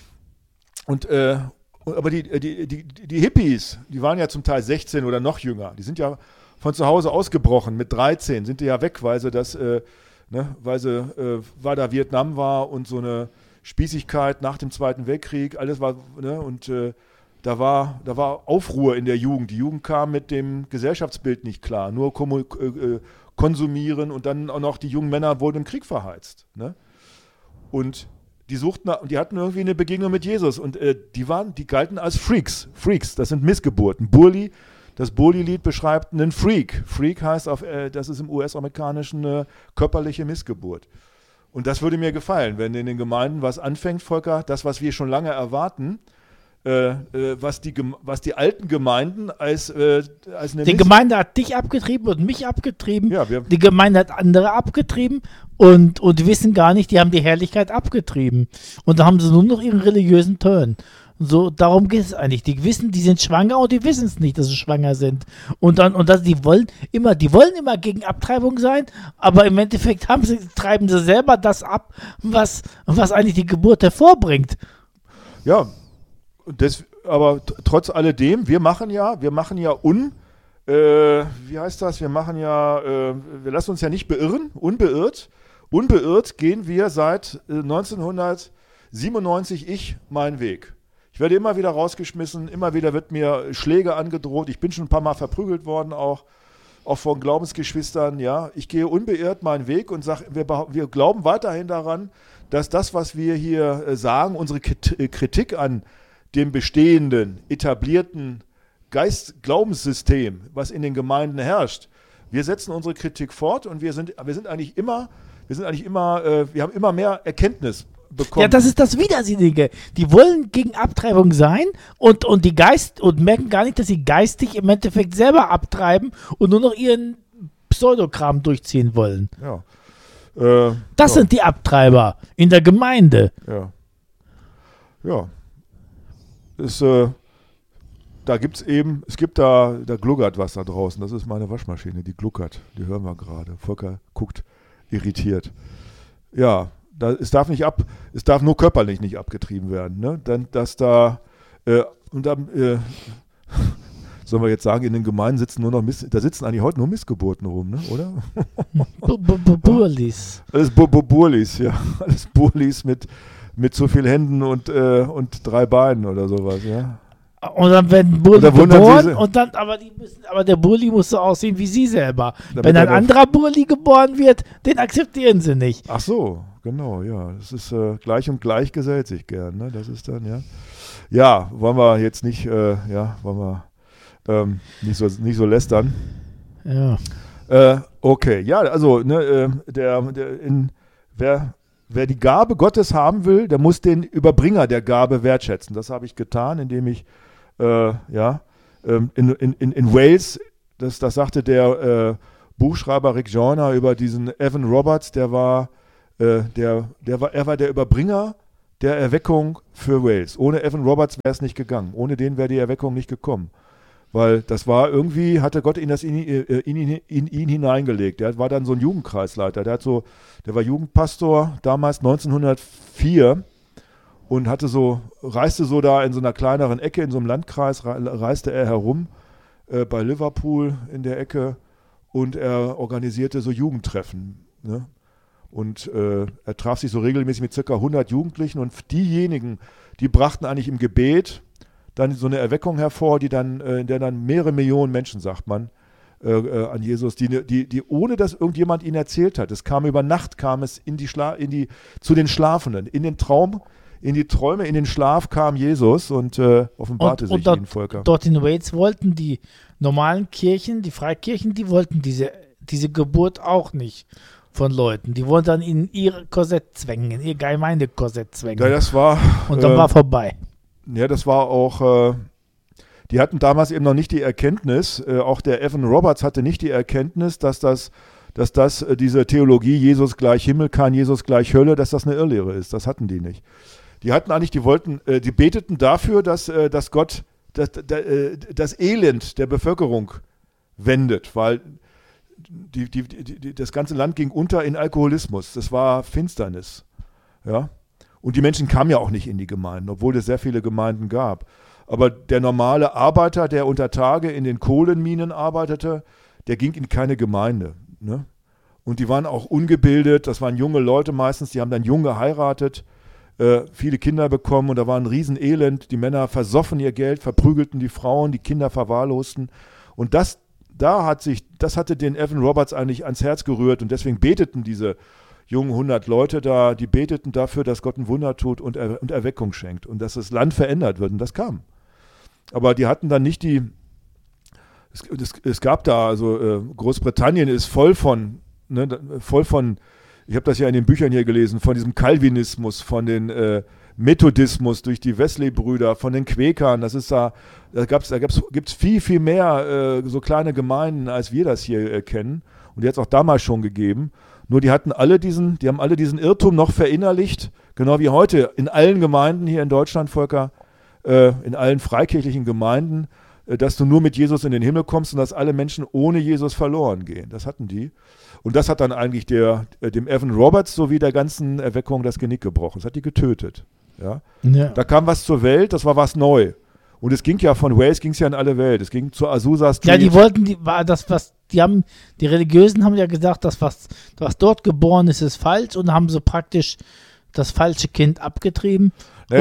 Aber die Hippies, die waren ja zum Teil 16 oder noch jünger. Die sind ja von zu Hause ausgebrochen. Mit 13 sind die ja weg, weil da Vietnam war und so eine Spießigkeit nach dem Zweiten Weltkrieg. Alles war, da war Aufruhr in der Jugend. Die Jugend kam mit dem Gesellschaftsbild nicht klar. Nur konsumieren und dann auch noch die jungen Männer wurden im Krieg verheizt. Ne? Und die hatten irgendwie eine Begegnung mit Jesus und die galten als Freaks. Freaks, das sind Missgeburten. Das Burli-Lied beschreibt einen Freak. Freak heißt, das ist im US-amerikanischen eine körperliche Missgeburt. Und das würde mir gefallen, wenn in den Gemeinden was anfängt, Volker, das, was wir schon lange erwarten, was die alten Gemeinden als eine Die Gemeinde hat dich abgetrieben und mich abgetrieben. Ja, die Gemeinde hat andere abgetrieben und die wissen gar nicht, die haben die Herrlichkeit abgetrieben. Und da haben sie nur noch ihren religiösen Turn. So, darum geht es eigentlich. Die wissen, die sind schwanger und die wissen es nicht, dass sie schwanger sind. Die wollen immer gegen Abtreibung sein, aber im Endeffekt treiben sie selber das ab, was eigentlich die Geburt hervorbringt. Ja, aber trotz alledem, wir machen ja wie heißt das? Wir lassen uns ja nicht beirren, unbeirrt. Unbeirrt gehen wir seit 1997 meinen Weg. Ich werde immer wieder rausgeschmissen, immer wieder wird mir Schläge angedroht. Ich bin schon ein paar Mal verprügelt worden, auch von Glaubensgeschwistern. Ja, ich gehe unbeirrt meinen Weg und sage, wir glauben weiterhin daran, dass das, was wir hier sagen, unsere Kritik an dem bestehenden, etablierten Glaubenssystem, was in den Gemeinden herrscht, wir setzen unsere Kritik fort und wir haben immer mehr Erkenntnis bekommen. Ja, das ist das Widersinnige. Die wollen gegen Abtreibung sein und merken gar nicht, dass sie geistig im Endeffekt selber abtreiben und nur noch ihren Pseudokram durchziehen wollen. Ja. Das sind die Abtreiber in der Gemeinde. Ja. Ja. Da gluckert was da draußen. Das ist meine Waschmaschine, die gluckert. Die hören wir gerade. Volker guckt irritiert. Ja, es darf nur körperlich nicht abgetrieben werden. Ne? Sollen wir jetzt sagen, in den Gemeinden sitzen eigentlich heute nur Missgeburten rum, ne? Oder? Burlis. Alles Burlis, ja. Alles Burlis mit zu viel Händen und 3 Beinen oder sowas, ja. Und dann werden Burli geboren aber der Burli muss so aussehen wie sie selber. Wenn ein anderer Burli geboren wird, den akzeptieren sie nicht. Ach so, genau, ja. Das ist gleich und gleich gesellt sich gern, ne? Das ist dann, ja. Ja, wollen wir jetzt nicht, nicht so lästern. Ja. Okay, ja, also, ne, wer die Gabe Gottes haben will, der muss den Überbringer der Gabe wertschätzen. Das habe ich getan, indem ich in Wales, das sagte der Buchschreiber Rick Joyner über diesen Evan Roberts, er war der Überbringer der Erweckung für Wales. Ohne Evan Roberts wäre es nicht gegangen. Ohne den wäre die Erweckung nicht gekommen. Weil das war irgendwie, hatte Gott in ihn hineingelegt. Der war dann so ein Jugendkreisleiter. Der war Jugendpastor damals 1904 und reiste so da in so einer kleineren Ecke, in so einem Landkreis, reiste er herum bei Liverpool in der Ecke und er organisierte so Jugendtreffen. Ne? Und er traf sich so regelmäßig mit ca. 100 Jugendlichen und diejenigen, die brachten eigentlich im Gebet dann so eine Erweckung hervor, in der dann mehrere Millionen Menschen, sagt man, an Jesus, die ohne dass irgendjemand ihnen erzählt hat. Es kam über Nacht, zu den Schlafenden, in den Traum, in die Träume, in den Schlaf kam Jesus und offenbarte sich den Völkern. Dort in Wales wollten die normalen Kirchen, die Freikirchen, die wollten diese Geburt auch nicht von Leuten. Die wollten dann in ihr Korsett zwängen, in ihr Gemeindekorsett zwängen. Ja, das war... Und dann war vorbei. Ja, das war auch... die hatten damals eben noch nicht die Erkenntnis, auch der Evan Roberts hatte nicht die Erkenntnis, dass diese Theologie Jesus gleich Himmel, kein Jesus gleich Hölle, dass das eine Irrlehre ist. Das hatten die nicht. Die beteten dafür, dass Gott das Elend der Bevölkerung wendet, weil das ganze Land ging unter in Alkoholismus. Das war Finsternis. Ja? Und die Menschen kamen ja auch nicht in die Gemeinden, obwohl es sehr viele Gemeinden gab. Aber der normale Arbeiter, der unter Tage in den Kohlenminen arbeitete, der ging in keine Gemeinde. Ne? Und die waren auch ungebildet, das waren junge Leute meistens, die haben dann jung geheiratet, viele Kinder bekommen und da war ein Riesenelend. Die Männer versoffen ihr Geld, verprügelten die Frauen, die Kinder verwahrlosten. Und das hatte den Evan Roberts eigentlich ans Herz gerührt und deswegen beteten diese jungen 100 Leute da, die beteten dafür, dass Gott ein Wunder tut und Erweckung schenkt und dass das Land verändert wird und das kam. Aber die hatten dann nicht es gab da, also Großbritannien ist voll von, ich habe das ja in den Büchern hier gelesen, von diesem Calvinismus, von den Methodismus durch die Wesley-Brüder, von den Quäkern, gibt's viel, viel mehr so kleine Gemeinden, als wir das hier kennen. Und die hat es auch damals schon gegeben. Nur die haben alle diesen Irrtum noch verinnerlicht, genau wie heute in allen Gemeinden hier in Deutschland, Volker, in allen freikirchlichen Gemeinden, dass du nur mit Jesus in den Himmel kommst und dass alle Menschen ohne Jesus verloren gehen. Das hatten die. Und das hat dann eigentlich dem Evan Roberts sowie der ganzen Erweckung das Genick gebrochen. Das hat die getötet. Ja? Ja. Da kam was zur Welt, das war was neu. Und es ging ja von Wales, ging es ja in alle Welt. Es ging zur Azusa Street. Ja, die Religiösen haben ja gesagt, dass was dort geboren ist, ist falsch und haben so praktisch das falsche Kind abgetrieben.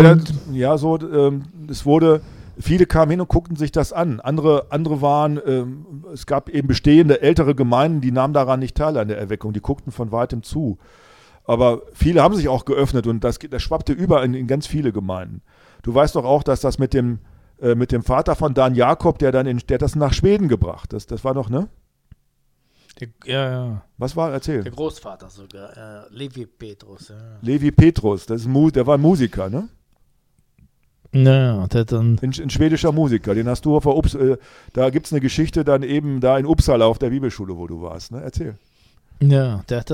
Viele kamen hin und guckten sich das an. Andere waren, es gab eben bestehende ältere Gemeinden, die nahmen daran nicht teil an der Erweckung, die guckten von weitem zu. Aber viele haben sich auch geöffnet und das schwappte über in ganz viele Gemeinden. Du weißt doch auch, dass das mit dem Vater von Dan Jakob, der hat das nach Schweden gebracht. Das war doch, ne? Ja. Was war? Erzähl. Der Großvater sogar, Levi Petrus. Ja. Levi Petrus, der war ein Musiker, ne? Ja, der dann... Ein schwedischer Musiker, den hast du da gibt es eine Geschichte dann eben da in Uppsala auf der Bibelschule, wo du warst, ne? Erzähl. Ja, der hat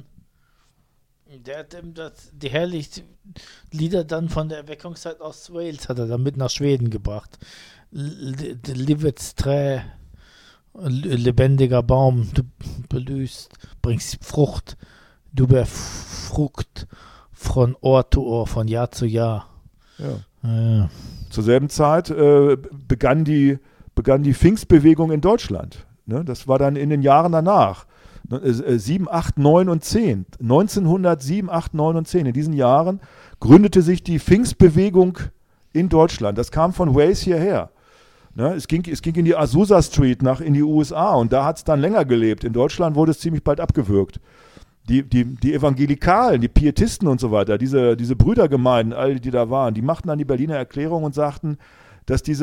die herrlichen Lieder dann von der Erweckungszeit aus Wales hat er dann mit nach Schweden gebracht. Livets Trä, lebendiger Baum, du blühst, bringst Frucht, du befrucht von Ohr zu Ohr, von Jahr zu Jahr. Ja. Zur selben Zeit begann die Pfingstbewegung in Deutschland. Ne? Das war dann in den Jahren danach. 7, 8, 9 und 10. 1907, 8, 9 und 10. In diesen Jahren gründete sich die Pfingstbewegung in Deutschland. Das kam von Wales hierher. Ne? Es ging in die Azusa Street in die USA und da hat es dann länger gelebt. In Deutschland wurde es ziemlich bald abgewürgt. Die Evangelikalen, die Pietisten und so weiter, diese Brüdergemeinden, all die da waren, die machten dann die Berliner Erklärung und sagten, dass das,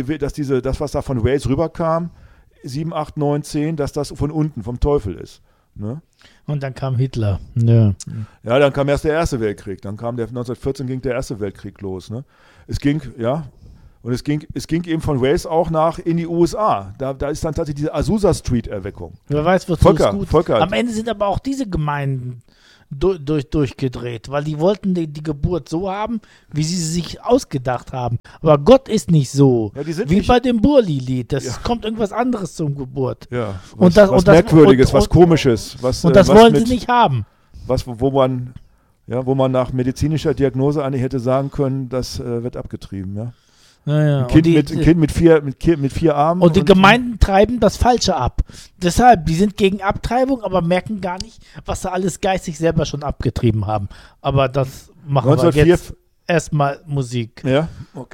was da von Wales rüberkam, 7, 8, 9, 10, dass das von unten, vom Teufel ist. Ne? Und dann kam Hitler. Ja. Ja, dann kam erst der Erste Weltkrieg. Dann kam 1914 ging der Erste Weltkrieg los. Ne? Es ging eben von Wales auch in die USA. Da ist dann tatsächlich diese Azusa Street-Erweckung. Wer weiß, wozu es gut. Volker. Am Ende sind aber auch diese Gemeinden durchgedreht, weil die wollten die Geburt so haben, wie sie sich ausgedacht haben. Aber Gott ist nicht so. Ja, die sind wie nicht, bei dem Burli-Lied. Das Ja. kommt irgendwas anderes zum Geburt. Ja, was Merkwürdiges, was Komisches. Und das wollen sie nicht haben. Wo man nach medizinischer Diagnose eigentlich hätte sagen können, das wird abgetrieben. Ja? Ja. Ein Kind mit vier Armen. Und die Gemeinden treiben das Falsche ab. Deshalb, die sind gegen Abtreibung, aber merken gar nicht, was sie alles geistig selber schon abgetrieben haben. Aber das machen wir jetzt erstmal Musik. Ja, okay.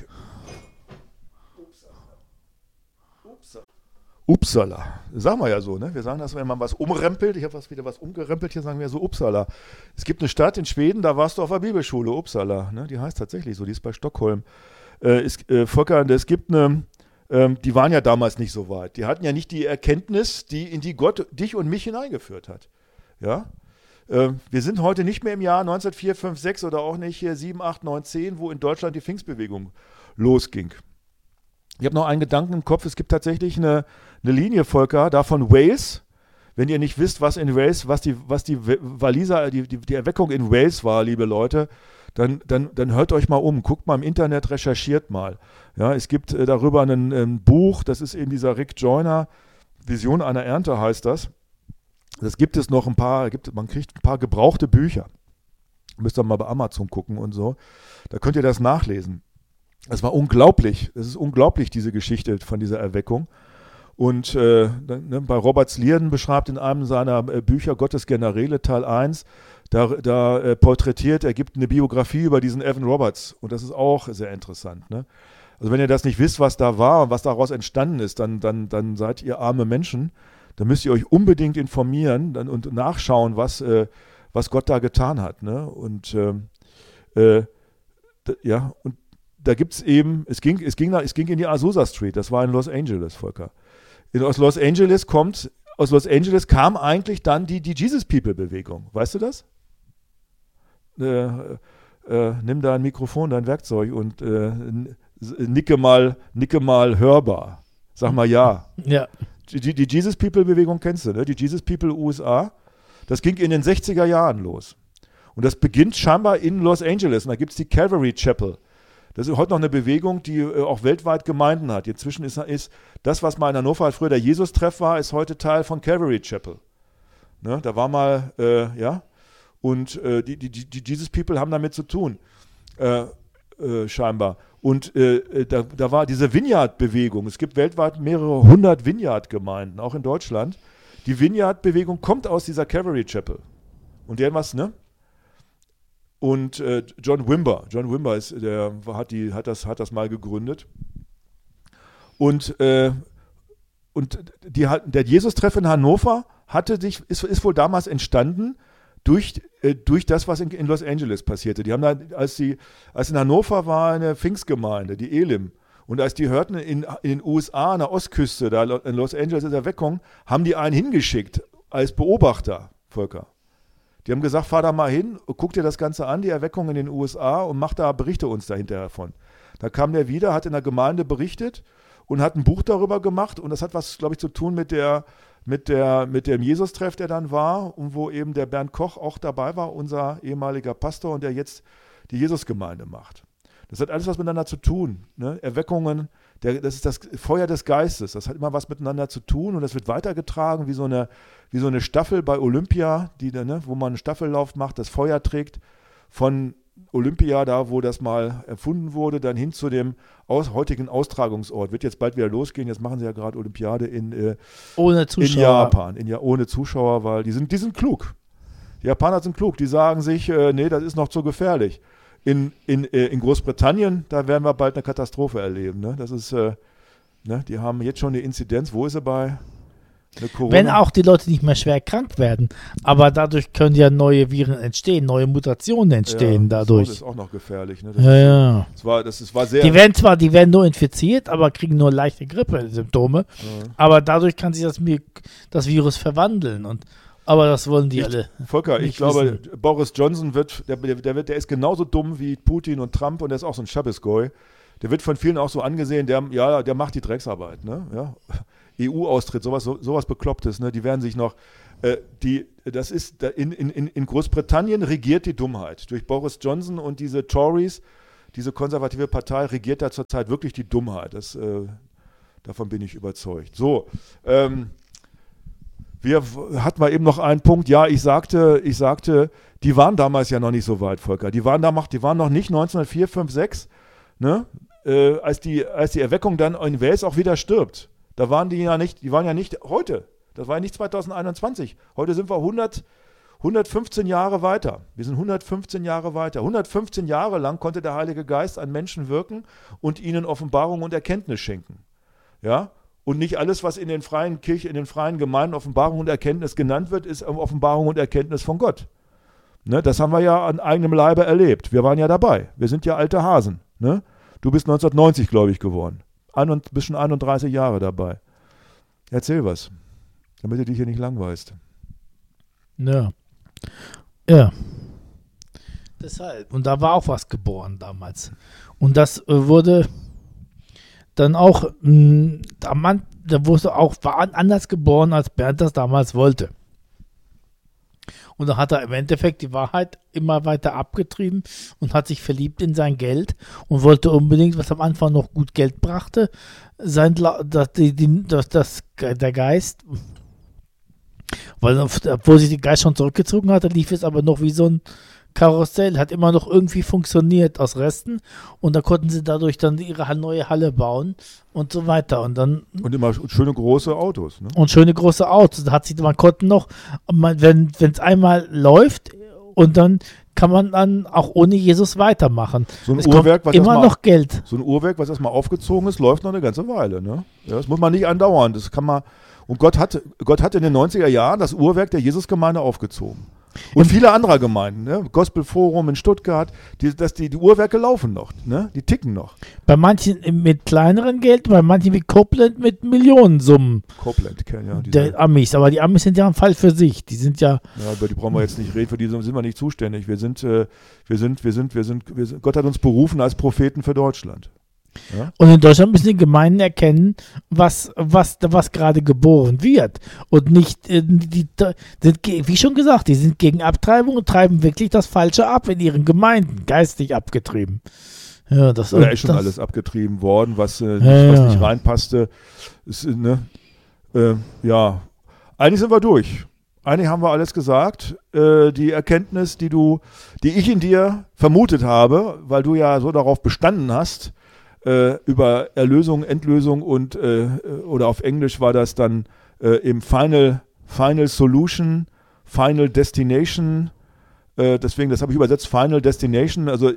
Upsala. Sagen wir ja so, ne? Wir sagen das, wenn man was umrempelt. Ich habe wieder was umgerempelt, hier sagen wir so Uppsala. Es gibt eine Stadt in Schweden, da warst du auf der Bibelschule, Uppsala. Ne? Die heißt tatsächlich so, die ist bei Stockholm. Volker, es gibt die waren ja damals nicht so weit. Die hatten ja nicht die Erkenntnis, in die Gott dich und mich hineingeführt hat. Ja? Wir sind heute nicht mehr im Jahr 1904, 5, 6 oder auch nicht 7, 8, 9, 10, wo in Deutschland die Pfingstbewegung losging. Ich habe noch einen Gedanken im Kopf. Es gibt tatsächlich eine Linie, Volker, da von Wales. Wenn ihr nicht wisst, was in Wales, was die Waliser, die Erweckung in Wales war, liebe Leute, dann hört euch mal um, guckt mal im Internet, recherchiert mal. Ja, es gibt darüber ein Buch, das ist eben dieser Rick Joyner, Vision einer Ernte heißt das. Das gibt es noch man kriegt ein paar gebrauchte Bücher. Müsst ihr mal bei Amazon gucken und so. Da könnt ihr das nachlesen. Das war unglaublich. Das ist unglaublich, diese Geschichte von dieser Erweckung. Und bei Robert Slierden beschreibt in einem seiner Bücher Gottes Generäle Teil 1, da porträtiert, er gibt eine Biografie über diesen Evan Roberts. Und das ist auch sehr interessant. Ne? Also wenn ihr das nicht wisst, was da war und was daraus entstanden ist, dann seid ihr arme Menschen. Dann müsst ihr euch unbedingt informieren und nachschauen, was Gott da getan hat. Ne? Und da gibt es eben, es ging in die Azusa Street, das war in Los Angeles, Volker. Aus Los Angeles kam eigentlich dann die Jesus People Bewegung. Weißt du das? Nimm da ein Mikrofon, dein Werkzeug und nicke mal hörbar. Sag mal ja. Ja. Die Jesus People Bewegung kennst du, ne? Die Jesus People USA. Das ging in den 60er Jahren los. Und das beginnt scheinbar in Los Angeles. Und da gibt es die Calvary Chapel. Das ist heute noch eine Bewegung, die auch weltweit Gemeinden hat. Inzwischen ist das, was mal in Hannover halt früher der Jesus-Treff war, ist heute Teil von Calvary Chapel. Ne? Da war mal, und die Jesus People haben damit zu tun, scheinbar. Und da war diese Vineyard-Bewegung. Es gibt weltweit mehrere 100 Vineyard-Gemeinden, auch in Deutschland. Die Vineyard-Bewegung kommt aus dieser Calvary Chapel. Und ne? Und John Wimber hat das mal gegründet. Und der Jesus-Treff in Hannover ist wohl damals entstanden durch das, was in Los Angeles passierte. Die haben da, als in Hannover war eine Pfingstgemeinde, die Elim. Und als die hörten in den USA, an der Ostküste, da in Los Angeles ist Erweckung, haben die einen hingeschickt als Beobachter, Volker. Die haben gesagt, fahr da mal hin, guck dir das Ganze an, die Erweckung in den USA und berichte uns da hinterher von. Da kam der wieder, hat in der Gemeinde berichtet und hat ein Buch darüber gemacht und das hat was, glaube ich, zu tun mit dem Jesus-Treff, der dann war und wo eben der Bernd Koch auch dabei war, unser ehemaliger Pastor und der jetzt die Jesus-Gemeinde macht. Das hat alles was miteinander zu tun. Ne? Erweckungen, das ist das Feuer des Geistes, das hat immer was miteinander zu tun und das wird weitergetragen wie so eine Staffel bei Olympia, wo man einen Staffellauf macht, das Feuer trägt von Olympia, da wo das mal erfunden wurde, dann hin zu dem heutigen Austragungsort. Wird jetzt bald wieder losgehen, jetzt machen sie ja gerade Olympiade ohne Zuschauer. In Japan, ohne Zuschauer, weil die sind klug. Die Japaner sind klug, die sagen sich, nee, das ist noch zu gefährlich. In Großbritannien, da werden wir bald eine Katastrophe erleben. Ne? Das ist, die haben jetzt schon eine Inzidenz, wo ist sie bei? Wenn auch die Leute nicht mehr schwer krank werden, aber dadurch können ja neue Viren entstehen, neue Mutationen entstehen dadurch. Das ist auch noch gefährlich. Ne? Das war sehr. Die werden nur infiziert, aber kriegen nur leichte Grippe-Symptome. Ja. Aber dadurch kann sich das Virus verwandeln. Und Aber das wollen die alle. Volker, ich nicht glaube, wissen. Boris Johnson der ist genauso dumm wie Putin und Trump und der ist auch so ein Schabisgoi. Der wird von vielen auch so angesehen, der macht die Drecksarbeit. Ne? Ja? EU-Austritt, sowas Beklopptes. Ne? Die werden sich noch, in Großbritannien regiert die Dummheit. Durch Boris Johnson und diese Tories, diese konservative Partei, regiert da zurzeit wirklich die Dummheit. Davon bin ich überzeugt. So, hatten wir eben noch einen Punkt. Ja, ich sagte, die waren damals ja noch nicht so weit, Volker. Die waren noch nicht 1904, 5, 6, ne? Als die Erweckung dann in Wales auch wieder stirbt. Da waren die waren ja nicht heute. Das war ja nicht 2021. Heute sind wir 115 Jahre weiter. Wir sind 115 Jahre weiter. 115 Jahre lang konnte der Heilige Geist an Menschen wirken und ihnen Offenbarung und Erkenntnis schenken. Ja? Und nicht alles, was in den freien Kirchen, in den freien Gemeinden Offenbarung und Erkenntnis genannt wird, ist Offenbarung und Erkenntnis von Gott. Ne? Das haben wir ja an eigenem Leibe erlebt. Wir waren ja dabei. Wir sind ja alte Hasen. Ne? Du bist 1990, glaube ich, geworden. Bist schon 31 Jahre dabei. Erzähl was, damit du dich hier nicht langweilst. Ja. Ja. Deshalb. Und da war auch was geboren damals. Und das wurde dann auch, da war anders geboren, als Bernd das damals wollte. Und da hat er im Endeffekt die Wahrheit immer weiter abgetrieben und hat sich verliebt in sein Geld und wollte unbedingt, was am Anfang noch gut Geld brachte, der Geist, weil obwohl sich der Geist schon zurückgezogen hatte, lief es aber noch wie so ein Karussell, hat immer noch irgendwie funktioniert aus Resten und da konnten sie dadurch dann ihre neue Halle bauen und so weiter und immer schöne große Autos, ne? Und schöne große Autos. Man konnte noch, wenn es einmal läuft und dann kann man dann auch ohne Jesus weitermachen. So ein Uhrwerk, was immer noch Geld. So ein Uhrwerk, was erstmal aufgezogen ist, läuft noch eine ganze Weile, ne? Ja, das muss man nicht andauern. Das kann man. Und Gott hat in den 90er Jahren das Uhrwerk der Jesusgemeinde aufgezogen. Und viele andere Gemeinden, ne? Gospelforum in Stuttgart, die Uhrwerke laufen noch, ne? Die ticken noch. Bei manchen mit kleineren Geld, bei manchen wie Copeland mit Millionensummen. Copeland kennen ja der Amis, aber die Amis sind ja ein Fall für sich. Die sind ja. Ja, über die brauchen wir jetzt nicht reden, für die sind wir nicht zuständig. Gott hat uns berufen als Propheten für Deutschland. Ja? Und in Deutschland müssen die Gemeinden erkennen, was gerade geboren wird. Und nicht, wie schon gesagt, die sind gegen Abtreibung und treiben wirklich das Falsche ab in ihren Gemeinden, geistig abgetrieben. Ja, da ist schon alles abgetrieben worden, was nicht reinpasste. Ja, eigentlich sind wir durch. Eigentlich haben wir alles gesagt. Die Erkenntnis, die ich in dir vermutet habe, weil du ja so darauf bestanden hast, über Erlösung, Endlösung und oder auf Englisch war das dann im Final Solution, Final Destination. Deswegen, das habe ich übersetzt, Final Destination, also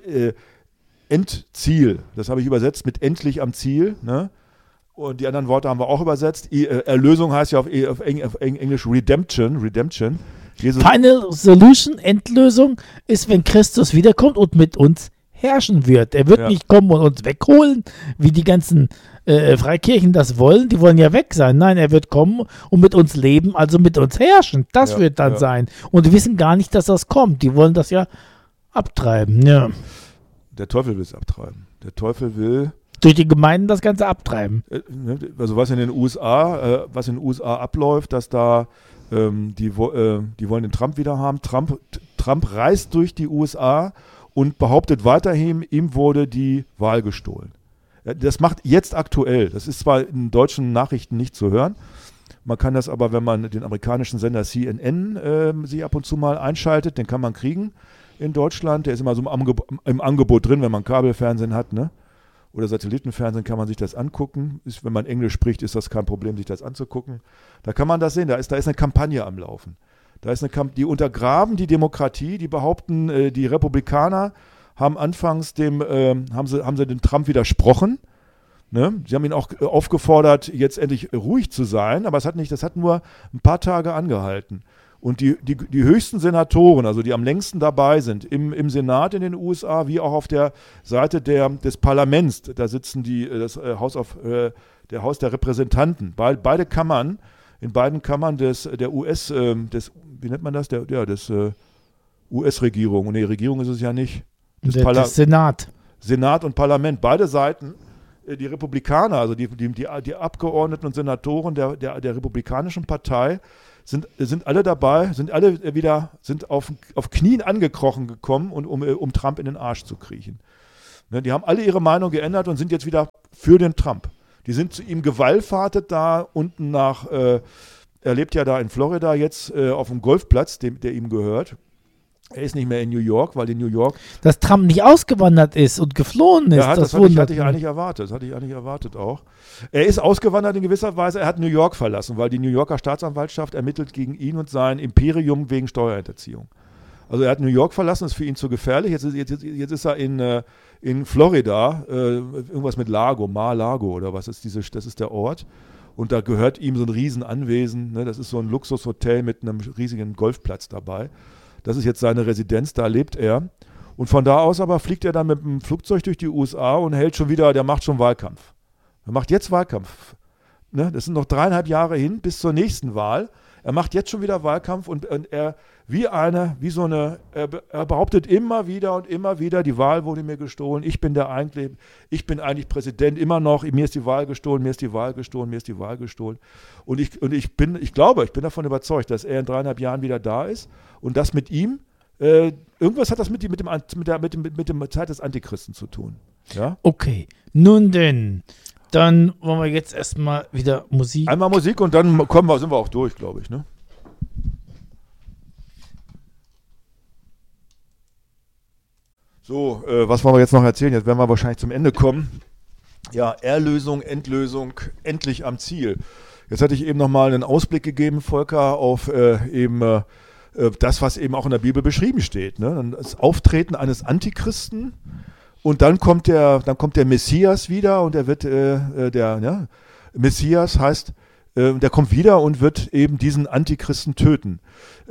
Endziel. Das habe ich übersetzt mit endlich am Ziel. Ne? Und die anderen Worte haben wir auch übersetzt. Erlösung heißt ja auf Englisch Redemption. Jesus. Final Solution, Endlösung ist, wenn Christus wiederkommt und mit uns herrschen wird. Er wird nicht kommen und uns wegholen, wie die ganzen Freikirchen das wollen. Die wollen ja weg sein. Nein, er wird kommen und mit uns leben, also mit uns herrschen. Das wird dann sein. Und die wissen gar nicht, dass das kommt. Die wollen das ja abtreiben. Ja. Der Teufel will es abtreiben. Der Teufel will durch die Gemeinden das Ganze abtreiben. Also was in den USA abläuft, dass da die wollen den Trump wieder haben. Trump reist durch die USA und behauptet weiterhin, ihm wurde die Wahl gestohlen. Das macht jetzt aktuell, das ist zwar in deutschen Nachrichten nicht zu hören, man kann das aber, wenn man den amerikanischen Sender CNN sich ab und zu mal einschaltet, den kann man kriegen in Deutschland, der ist immer so im Angebot drin, wenn man Kabelfernsehen hat, ne? Oder Satellitenfernsehen kann man sich das angucken. Wenn man Englisch spricht, ist das kein Problem, sich das anzugucken. Da kann man das sehen, da ist eine Kampagne am Laufen. Die untergraben die Demokratie, die behaupten, die Republikaner haben anfangs haben sie dem Trump widersprochen. Ne? Sie haben ihn auch aufgefordert, jetzt endlich ruhig zu sein, aber das hat nur ein paar Tage angehalten. Und die höchsten Senatoren, also die am längsten dabei sind, im Senat in den USA, wie auch auf der Seite des Parlaments, da sitzen der Haus der Repräsentanten, beide Kammern, in beiden Kammern des wie nennt man das? Das US-Regierung. Nee, Regierung ist es ja nicht. Das Senat. Senat und Parlament, beide Seiten, die Republikaner, also die Abgeordneten und Senatoren der Republikanischen Partei, sind alle dabei, sind auf Knien angekrochen gekommen, um Trump in den Arsch zu kriechen. Ne, die haben alle ihre Meinung geändert und sind jetzt wieder für den Trump. Die sind zu ihm gewallfahrtet da unten er lebt ja da in Florida jetzt auf dem Golfplatz, der ihm gehört. Er ist nicht mehr in New York, weil in New York... Dass Trump nicht ausgewandert ist und geflohen ist, ja, das hatte ich eigentlich erwartet. Das hatte ich eigentlich erwartet auch. Er ist ausgewandert in gewisser Weise. Er hat New York verlassen, weil die New Yorker Staatsanwaltschaft ermittelt gegen ihn und sein Imperium wegen Steuerhinterziehung. Also er hat New York verlassen, ist für ihn zu gefährlich. Jetzt ist er in Florida, irgendwas mit Mar-a-Lago oder was ist das ist der Ort. Und da gehört ihm so ein Riesenanwesen. Ne? Das ist so ein Luxushotel mit einem riesigen Golfplatz dabei. Das ist jetzt seine Residenz, da lebt er. Und von da aus aber fliegt er dann mit dem Flugzeug durch die USA und der macht schon Wahlkampf. Er macht jetzt Wahlkampf. Ne? Das sind noch 3,5 Jahre hin bis zur nächsten Wahl. Er macht jetzt schon wieder Wahlkampf und er behauptet immer wieder, die Wahl wurde mir gestohlen, ich bin eigentlich Präsident, immer noch, mir ist die Wahl gestohlen, mir ist die Wahl gestohlen, mir ist die Wahl gestohlen. Und ich bin davon überzeugt, dass er in 3,5 Jahren wieder da ist und das mit ihm, irgendwas hat das mit der Zeit des Antichristen zu tun. Ja? Okay, nun denn. Dann wollen wir jetzt erstmal wieder Musik. Einmal Musik und dann sind wir auch durch, glaube ich. Ne? So, was wollen wir jetzt noch erzählen? Jetzt werden wir wahrscheinlich zum Ende kommen. Ja, Erlösung, Endlösung, endlich am Ziel. Jetzt hatte ich eben nochmal einen Ausblick gegeben, Volker, auf das, was eben auch in der Bibel beschrieben steht. Ne? Das Auftreten eines Antichristen. Und dann kommt der Messias wieder und er wird Messias heißt, der kommt wieder und wird eben diesen Antichristen töten.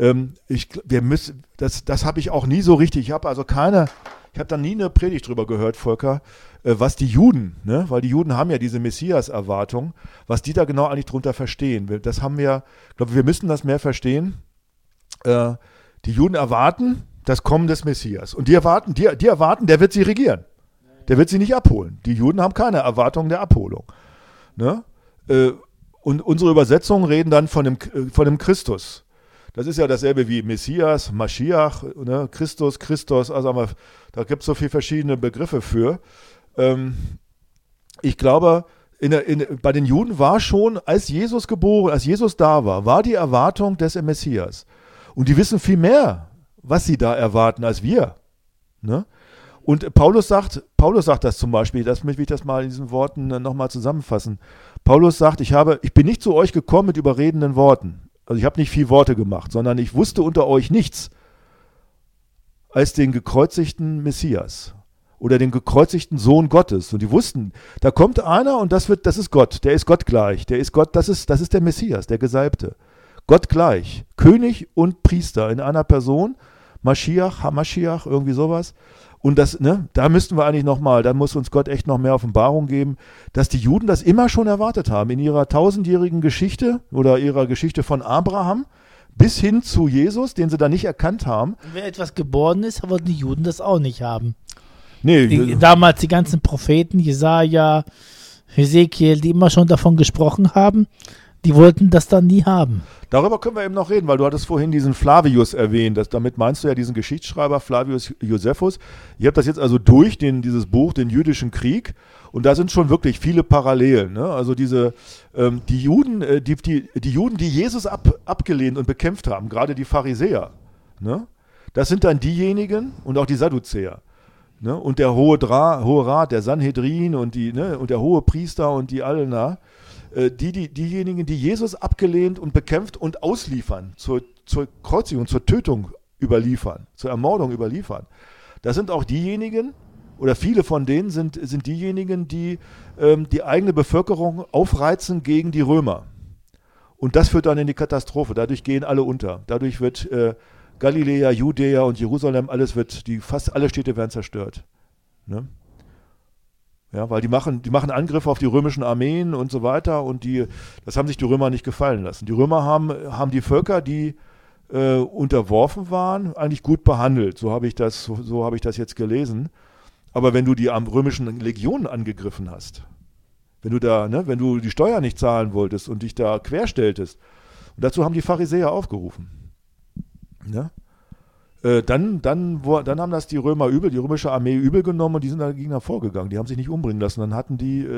Das habe ich auch nie so richtig. Ich habe da nie eine Predigt drüber gehört, Volker, was die Juden, ne, weil die Juden haben ja diese Messias-Erwartung, was die da genau eigentlich drunter verstehen. Das haben wir, ich glaube, wir müssen das mehr verstehen. Die Juden erwarten das Kommen des Messias. Und die erwarten, der wird sie regieren. Der wird sie nicht abholen. Die Juden haben keine Erwartung der Abholung. Ne? Und unsere Übersetzungen reden dann von dem Christus. Das ist ja dasselbe wie Messias, Maschiach, ne? Christus, also da gibt es so viele verschiedene Begriffe für. Ich glaube, bei den Juden war schon, als Jesus da war die Erwartung des Messias. Und die wissen viel mehr, was sie da erwarten, als wir. Ne? Und Paulus sagt das zum Beispiel, das möchte ich das mal in diesen Worten nochmal zusammenfassen. Paulus sagt, ich bin nicht zu euch gekommen mit überredenden Worten. Also ich habe nicht viel Worte gemacht, sondern ich wusste unter euch nichts als den gekreuzigten Messias oder den gekreuzigten Sohn Gottes. Und die wussten, da kommt einer und das ist Gott, der ist Gott gleich, der ist Gott, das ist der Messias, der Gesalbte. Gott gleich, König und Priester in einer Person, Maschiach, Hamaschiach, irgendwie sowas. Und da müssten wir eigentlich da muss uns Gott echt noch mehr Offenbarung geben, dass die Juden das immer schon erwartet haben in ihrer 1000-jährigen Geschichte oder ihrer Geschichte von Abraham bis hin zu Jesus, den sie da nicht erkannt haben. Wer etwas geboren ist, wollten die Juden das auch nicht haben. Nee. Damals die ganzen Propheten, Jesaja, Hesekiel, die immer schon davon gesprochen haben, die wollten das dann nie haben. Darüber können wir eben noch reden, weil du hattest vorhin diesen Flavius erwähnt. Damit meinst du ja diesen Geschichtsschreiber Flavius Josephus. Ihr habt das jetzt also dieses Buch, den jüdischen Krieg. Und da sind schon wirklich viele Parallelen. Ne? Also die Juden, die Jesus abgelehnt und bekämpft haben, gerade die Pharisäer. Ne? Das sind dann diejenigen und auch die Sadduzäer. Ne? Und der Hohe Rat, der Sanhedrin und der hohe Priester und die alle, diejenigen, die Jesus abgelehnt und bekämpft und ausliefern, zur Kreuzigung, zur Tötung überliefern, zur Ermordung überliefern. Das sind auch diejenigen, oder viele von denen sind diejenigen, die die eigene Bevölkerung aufreizen gegen die Römer. Und das führt dann in die Katastrophe. Dadurch gehen alle unter. Dadurch wird Galiläa, Judäa und Jerusalem, fast alle Städte werden zerstört. Ne? Ja, weil die machen Angriffe auf die römischen Armeen und so weiter und das haben sich die Römer nicht gefallen lassen. Die Römer haben die Völker, die unterworfen waren, eigentlich gut behandelt. So habe ich das jetzt gelesen. Aber wenn du die römischen Legionen angegriffen hast, wenn du die Steuer nicht zahlen wolltest und dich da querstelltest, und dazu haben die Pharisäer aufgerufen. Ne? Dann haben das die Römer die römische Armee übel genommen und die sind dagegen vorgegangen. Die haben sich nicht umbringen lassen. Dann hatten die